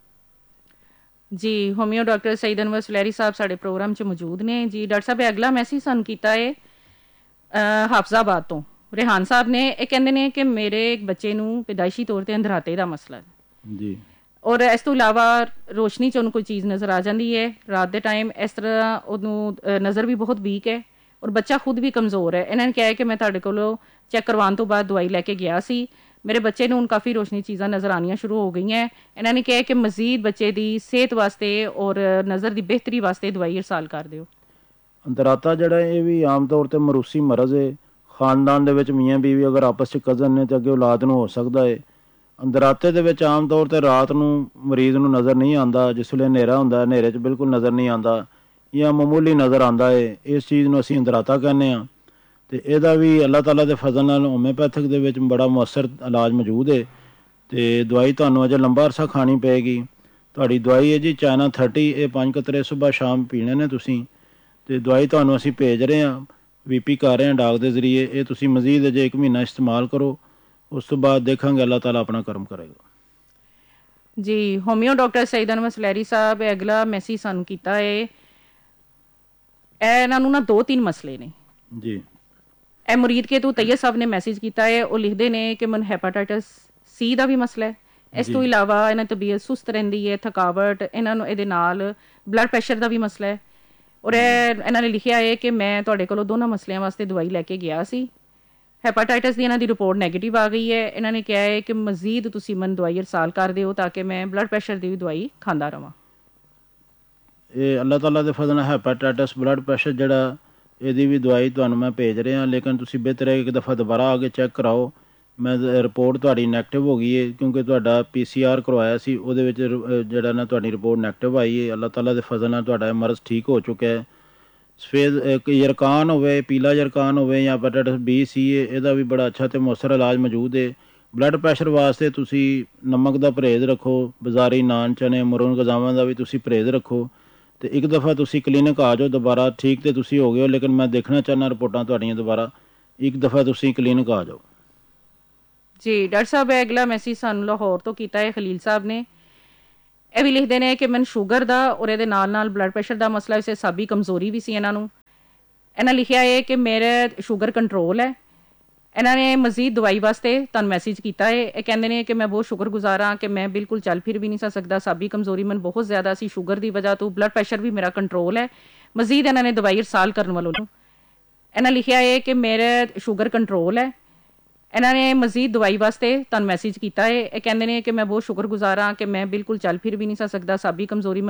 ਜੀ। ਹੋਮਿਓ ਡਾਕਟਰ ਸਈਦ ਅਨਵਰ ਸੁਲੈਰੀ ਸਾਹਿਬ ਸਾਡੇ ਪ੍ਰੋਗਰਾਮ 'ਚ ਮੌਜੂਦ ਨੇ ਜੀ। ਡਾਕਟਰ ਸਾਹਿਬ ਅਗਲਾ ਮੈਸੇਜ ਸਾਨੂੰ ਕੀਤਾ ਹੈ ਹਾਫਜ਼ਾਬਾਦ ਤੋਂ ਰਿਹਾਨ ਸਾਹਿਬ ਨੇ। ਇਹ ਕਹਿੰਦੇ ਨੇ ਕਿ ਮੇਰੇ ਇੱਕ ਬੱਚੇ ਨੂੰ ਪੈਦਾਇਸ਼ੀ ਤੌਰ 'ਤੇ ਅੰਧਰਾਤੇ ਦਾ ਮਸਲਾ ਜੀ, ਔਰ ਇਸ ਤੋਂ ਇਲਾਵਾ ਰੋਸ਼ਨੀ 'ਚ ਉਹਨੂੰ ਕੋਈ ਚੀਜ਼ ਨਜ਼ਰ ਆ ਜਾਂਦੀ ਹੈ ਰਾਤ ਦੇ ਟਾਈਮ, ਇਸ ਤਰ੍ਹਾਂ ਉਹਨੂੰ ਨਜ਼ਰ ਵੀ ਬਹੁਤ ਵੀਕ ਹੈ ਔਰ ਬੱਚਾ ਖੁਦ ਵੀ ਕਮਜ਼ੋਰ ਹੈ। ਇਹਨਾਂ ਨੇ ਕਿਹਾ ਹੈ ਕਿ ਮੈਂ ਤੁਹਾਡੇ ਕੋਲੋਂ ਚੈੱਕ ਕਰਵਾਉਣ ਤੋਂ ਬਾਅਦ ਦਵਾਈ ਲੈ ਕੇ ਗਿਆ ਸੀ, ਮੇਰੇ ਬੱਚੇ ਨੂੰ ਹੁਣ ਕਾਫੀ ਰੋਸ਼ਨੀ ਚੀਜ਼ਾਂ ਨਜ਼ਰ ਆਉਣੀਆਂ ਸ਼ੁਰੂ ਹੋ ਗਈਆਂ। ਇਹਨਾਂ ਨੇ ਕਿਹਾ ਕਿ ਮਜ਼ੀਦ ਬੱਚੇ ਦੀ ਸਿਹਤ ਵਾਸਤੇ ਔਰ ਨਜ਼ਰ ਦੀ ਬਿਹਤਰੀ ਵਾਸਤੇ ਦਵਾਈ ਇਰਸਾਲ ਕਰ ਦਿਓ। ਅੰਧਰਾਤਾ ਜਿਹੜਾ ਇਹ ਵੀ ਆਮ ਤੌਰ 'ਤੇ ਮਰੂਸੀ ਮਰਜ਼ ਹੈ। ਖਾਨਦਾਨ ਦੇ ਵਿੱਚ ਮੀਆਂ ਬੀਵੀ ਅਗਰ ਆਪਸ 'ਚ ਕਜ਼ਨ ਨੇ ਤਾਂ ਅੱਗੇ ਔਲਾਦ ਨੂੰ ਹੋ ਸਕਦਾ ਹੈ। ਅੰਧਰਾਤੇ ਦੇ ਵਿੱਚ ਆਮ ਤੌਰ 'ਤੇ ਰਾਤ ਨੂੰ ਮਰੀਜ਼ ਨੂੰ ਨਜ਼ਰ ਨਹੀਂ ਆਉਂਦਾ, ਜਿਸ ਵੇਲੇ ਹਨੇਰਾ ਹੁੰਦਾ ਹਨੇਰੇ 'ਚ ਬਿਲਕੁਲ ਨਜ਼ਰ ਨਹੀਂ ਆਉਂਦਾ ਜਾਂ ਮਾਮੂਲੀ ਨਜ਼ਰ ਆਉਂਦਾ ਹੈ, ਇਸ ਚੀਜ਼ ਨੂੰ ਅਸੀਂ ਅੰਧਰਾਤਾ ਕਹਿੰਦੇ ਹਾਂ। ਅਤੇ ਇਹਦਾ ਵੀ ਅੱਲਾਹ ਤਾਲਾ ਦੇ ਫਜ਼ਲ ਨਾਲ ਹੋਮਿਓਪੈਥਿਕ ਦੇ ਵਿੱਚ ਬੜਾ ਮੁਅੱਸਰ ਇਲਾਜ ਮੌਜੂਦ ਹੈ। ਅਤੇ ਦਵਾਈ ਤੁਹਾਨੂੰ ਅਜੇ ਲੰਬਾ ਅਰਸਾ ਖਾਣੀ ਪਏਗੀ। ਤੁਹਾਡੀ ਦਵਾਈ ਹੈ ਜੀ ਚਾਈਨਾ 30, ਇਹ 5 ਕਤਰੇ ਸੁਬਾਹ ਸ਼ਾਮ ਪੀਣੇ ਨੇ ਤੁਸੀਂ। ਅਤੇ ਦਵਾਈ ਤੁਹਾਨੂੰ ਅਸੀਂ ਭੇਜ ਰਹੇ ਹਾਂ, ਵੀਪੀ ਕਰ ਰਹੇ ਹਾਂ ਡਾਕ ਦੇ ਜ਼ਰੀਏ। ਇਹ ਤੁਸੀਂ ਮਜ਼ੀਦ ਅਜੇ 1 ਮਹੀਨਾ ਇਸਤੇਮਾਲ ਕਰੋ, ਉਸ ਤੋਂ ਬਾਅਦ ਦੇਖਾਂਗੇ ਅੱਲਾਹ ਤਾਲਾ ਆਪਣਾ ਕਰਮ ਕਰੇਗਾ। ਜੀ, ਹੋਮਿਓ ਡਾਕਟਰ ਸਈਦ ਅਨਵਰ ਸੁਲੈਰੀ ਸਾਹਿਬ, ਇਹ ਅਗਲਾ ਮੈਸੇਜ ਸਾਨੂੰ ਕੀਤਾ ਹੈ। ਇਹਨਾਂ ਨੂੰ ਨਾ 2-3 ਮਸਲੇ ਨੇ ਜੀ। ਇਹ ਮੁਰੀਦ ਕੇ ਤੋਂ ਤੈਯਬ ਸਾਹਿਬ ਨੇ ਮੈਸੇਜ ਕੀਤਾ ਹੈ। ਉਹ ਲਿਖਦੇ ਨੇ ਕਿ ਮੈਨੂੰ ਹੈਪਾਟਾਈਟਸ ਸੀ ਦਾ ਵੀ ਮਸਲਾ ਹੈ, ਇਸ ਤੋਂ ਇਲਾਵਾ ਇਹਨਾਂ ਦੀ ਤਬੀਅਤ ਸੁਸਤ ਰਹਿੰਦੀ ਹੈ, ਥਕਾਵਟ, ਇਹਨਾਂ ਨੂੰ ਇਹਦੇ ਨਾਲ ਬਲੱਡ ਪ੍ਰੈਸ਼ਰ ਦਾ ਵੀ ਮਸਲਾ ਹੈ। ਔਰ ਇਹਨਾਂ ਨੇ ਲਿਖਿਆ ਹੈ ਕਿ ਮੈਂ ਤੁਹਾਡੇ ਕੋਲੋਂ ਦੋਨਾਂ ਮਸਲਿਆਂ ਵਾਸਤੇ ਦਵਾਈ ਲੈ ਕੇ ਗਿਆ ਸੀ। ਹੈਪਾਟਾਈਟਸ ਦੀ ਇਹਨਾਂ ਦੀ ਰਿਪੋਰਟ ਨੈਗੇਟਿਵ ਆ ਗਈ ਹੈ। ਇਹਨਾਂ ਨੇ ਕਿਹਾ ਹੈ ਕਿ ਮਜ਼ੀਦ ਤੁਸੀਂ ਮੈਨੂੰ ਦਵਾਈ ਅਰਸਾਲ ਕਰ ਦਿਓ ਤਾਂ ਕਿ ਮੈਂ ਬਲੱਡ ਪ੍ਰੈਸ਼ਰ ਦੀ ਵੀ ਦਵਾਈ ਖਾਂਦਾ ਰਵਾਂ। ਇਹ ਅੱਲਾਹ ਤਾਲਾ ਦੇ ਫਜ਼ਲ ਨਾਲ ਹੈਪਾਟਾਈਟਸ ਬਲੱਡ ਪ੍ਰੈਸ਼ਰ ਜਿਹੜਾ, ਇਹਦੀ ਵੀ ਦਵਾਈ ਤੁਹਾਨੂੰ ਮੈਂ ਭੇਜ ਰਿਹਾ, ਲੇਕਿਨ ਤੁਸੀਂ ਬਿਹਤਰ ਹੈ ਇੱਕ ਦਫਾ ਦੁਬਾਰਾ ਆ ਕੇ ਚੈੱਕ ਕਰਾਓ। ਮੈਂ ਰਿਪੋਰਟ ਤੁਹਾਡੀ ਨੈਗੇਟਿਵ ਹੋ ਗਈ ਹੈ ਕਿਉਂਕਿ ਤੁਹਾਡਾ PCR ਕਰਵਾਇਆ ਸੀ, ਉਹਦੇ ਵਿੱਚ ਜਿਹੜਾ ਨਾ ਤੁਹਾਡੀ ਰਿਪੋਰਟ ਨੈਗੇਟਿਵ ਆਈ ਹੈ। ਅੱਲਾਹ ਤਾਲਾ ਦੇ ਫਜ਼ਲ ਨਾਲ ਤੁਹਾਡਾ ਮਰਜ਼ ਠੀਕ ਹੋ ਚੁੱਕਿਆ ਹੈ। ਸਫੇਦ ਇੱਕ ਯਰਕਾਨ ਹੋਵੇ, ਪੀਲਾ ਯਰਕਾਨ ਹੋਵੇ ਜਾਂ ਹੈਪਾਟਾਈਟਸ B C ਇਹਦਾ ਵੀ ਬੜਾ ਅੱਛਾ ਅਤੇ ਮੌਸਰ ਇਲਾਜ ਮੌਜੂਦ ਹੈ। ਬਲੱਡ ਪ੍ਰੈਸ਼ਰ ਵਾਸਤੇ ਤੁਸੀਂ ਨਮਕ ਦਾ ਪਰਹੇਜ਼ ਰੱਖੋ, ਬਾਜ਼ਾਰੀ ਨਾਨ ਚਨੇ ਮੁਰਨ ਗਜ਼ਾਵਾਂ ਦਾ ਵੀ ਤੁਸੀਂ ਪਰਹੇਜ਼ ਰੱਖੋ, ਅਤੇ ਇੱਕ ਦਫਾ ਤੁਸੀਂ ਕਲੀਨਿਕ ਆ ਜਾਓ ਦੁਬਾਰਾ। ਠੀਕ ਤਾਂ ਤੁਸੀਂ ਹੋ ਗਏ ਹੋ, ਲੇਕਿਨ ਮੈਂ ਦੇਖਣਾ ਚਾਹੁੰਦਾ ਰਿਪੋਰਟਾਂ ਤੁਹਾਡੀਆਂ ਦੁਬਾਰਾ। ਇੱਕ ਦਫਾ ਤੁਸੀਂ ਕਲੀਨਿਕ ਆ ਜਾਓ। ਜੀ ਡਾਕਟਰ ਸਾਹਿਬ, ਇਹ ਅਗਲਾ ਮੈਸੇਜ ਸਾਨੂੰ ਲਾਹੌਰ ਤੋਂ ਕੀਤਾ ਹੈ ਖਲੀਲ ਸਾਹਿਬ ਨੇ। ਇਹ ਵੀ ਲਿਖਦੇ ਨੇ ਕਿ ਮੈਨੂੰ ਸ਼ੂਗਰ ਦਾ ਔਰ ਇਹਦੇ ਨਾਲ ਨਾਲ ਬਲੱਡ ਪ੍ਰੈਸ਼ਰ ਦਾ ਮਸਲਾ, ਇਸੇ ਸਾਬੀ ਕਮਜ਼ੋਰੀ ਵੀ ਸੀ ਇਹਨਾਂ ਨੂੰ। ਇਹਨਾਂ ਲਿਖਿਆ ਹੈ ਕਿ ਮੇਰੇ ਸ਼ੂਗਰ ਕੰਟਰੋਲ ਹੈ। ਇਹਨਾਂ ਨੇ ਮਜ਼ੀਦ ਦਵਾਈ ਵਾਸਤੇ ਤੁਹਾਨੂੰ ਮੈਸੇਜ ਕੀਤਾ ਹੈ। ਇਹ ਕਹਿੰਦੇ ਨੇ ਕਿ ਮੈਂ ਬਹੁਤ ਸ਼ੁਕਰਗੁਜ਼ਾਰ ਹਾਂ ਕਿ ਮੈਂ ਬਿਲਕੁਲ ਚੱਲ ਫਿਰ ਵੀ ਨਹੀਂ ਸਕਦਾ। ਸਾਬੀ ਕਮਜ਼ੋਰੀ ਮੈਨੂੰ ਬਹੁਤ ਜ਼ਿਆਦਾ ਸੀ ਸ਼ੂਗਰ ਦੀ ਵਜ੍ਹਾ ਤੋਂ। ਬਲੱਡ ਪ੍ਰੈਸ਼ਰ ਵੀ ਮੇਰਾ ਕੰਟਰੋਲ ਹੈ। ਮਜ਼ੀਦ ਇਹਨਾਂ ਨੇ ਦਵਾਈ ਅਰਸਾਲ ਕਰਨ ਵੱਲੋਂ ਇਹਨਾਂ ਲਿਖਿਆ ਹੈ ਕਿ ਮੇਰੇ ਸ਼ੂਗਰ ਕੰਟਰੋਲ ਹੈ। ਇਹਨਾਂ ਨੇ ਮਜ਼ੀਦ ਦਵਾਈ ਵਾਸਤੇ ਤੁਹਾਨੂੰ ਮੈਸੇਜ ਕੀਤਾ ਹੈ। ਇਹ ਕਹਿੰਦੇ ਨੇ ਕਿ ਮੈਂ ਬਹੁਤ ਸ਼ੁਕਰਗੁਜ਼ਾਰ ਹਾਂ ਕਿ ਮੈਂ ਬਿਲਕੁਲ ਚੱਲ ਫਿਰ ਵੀ ਨਹੀਂ ਸਕਦਾ। ਸਾਬੀ ਕਮਜ਼ੋਰੀ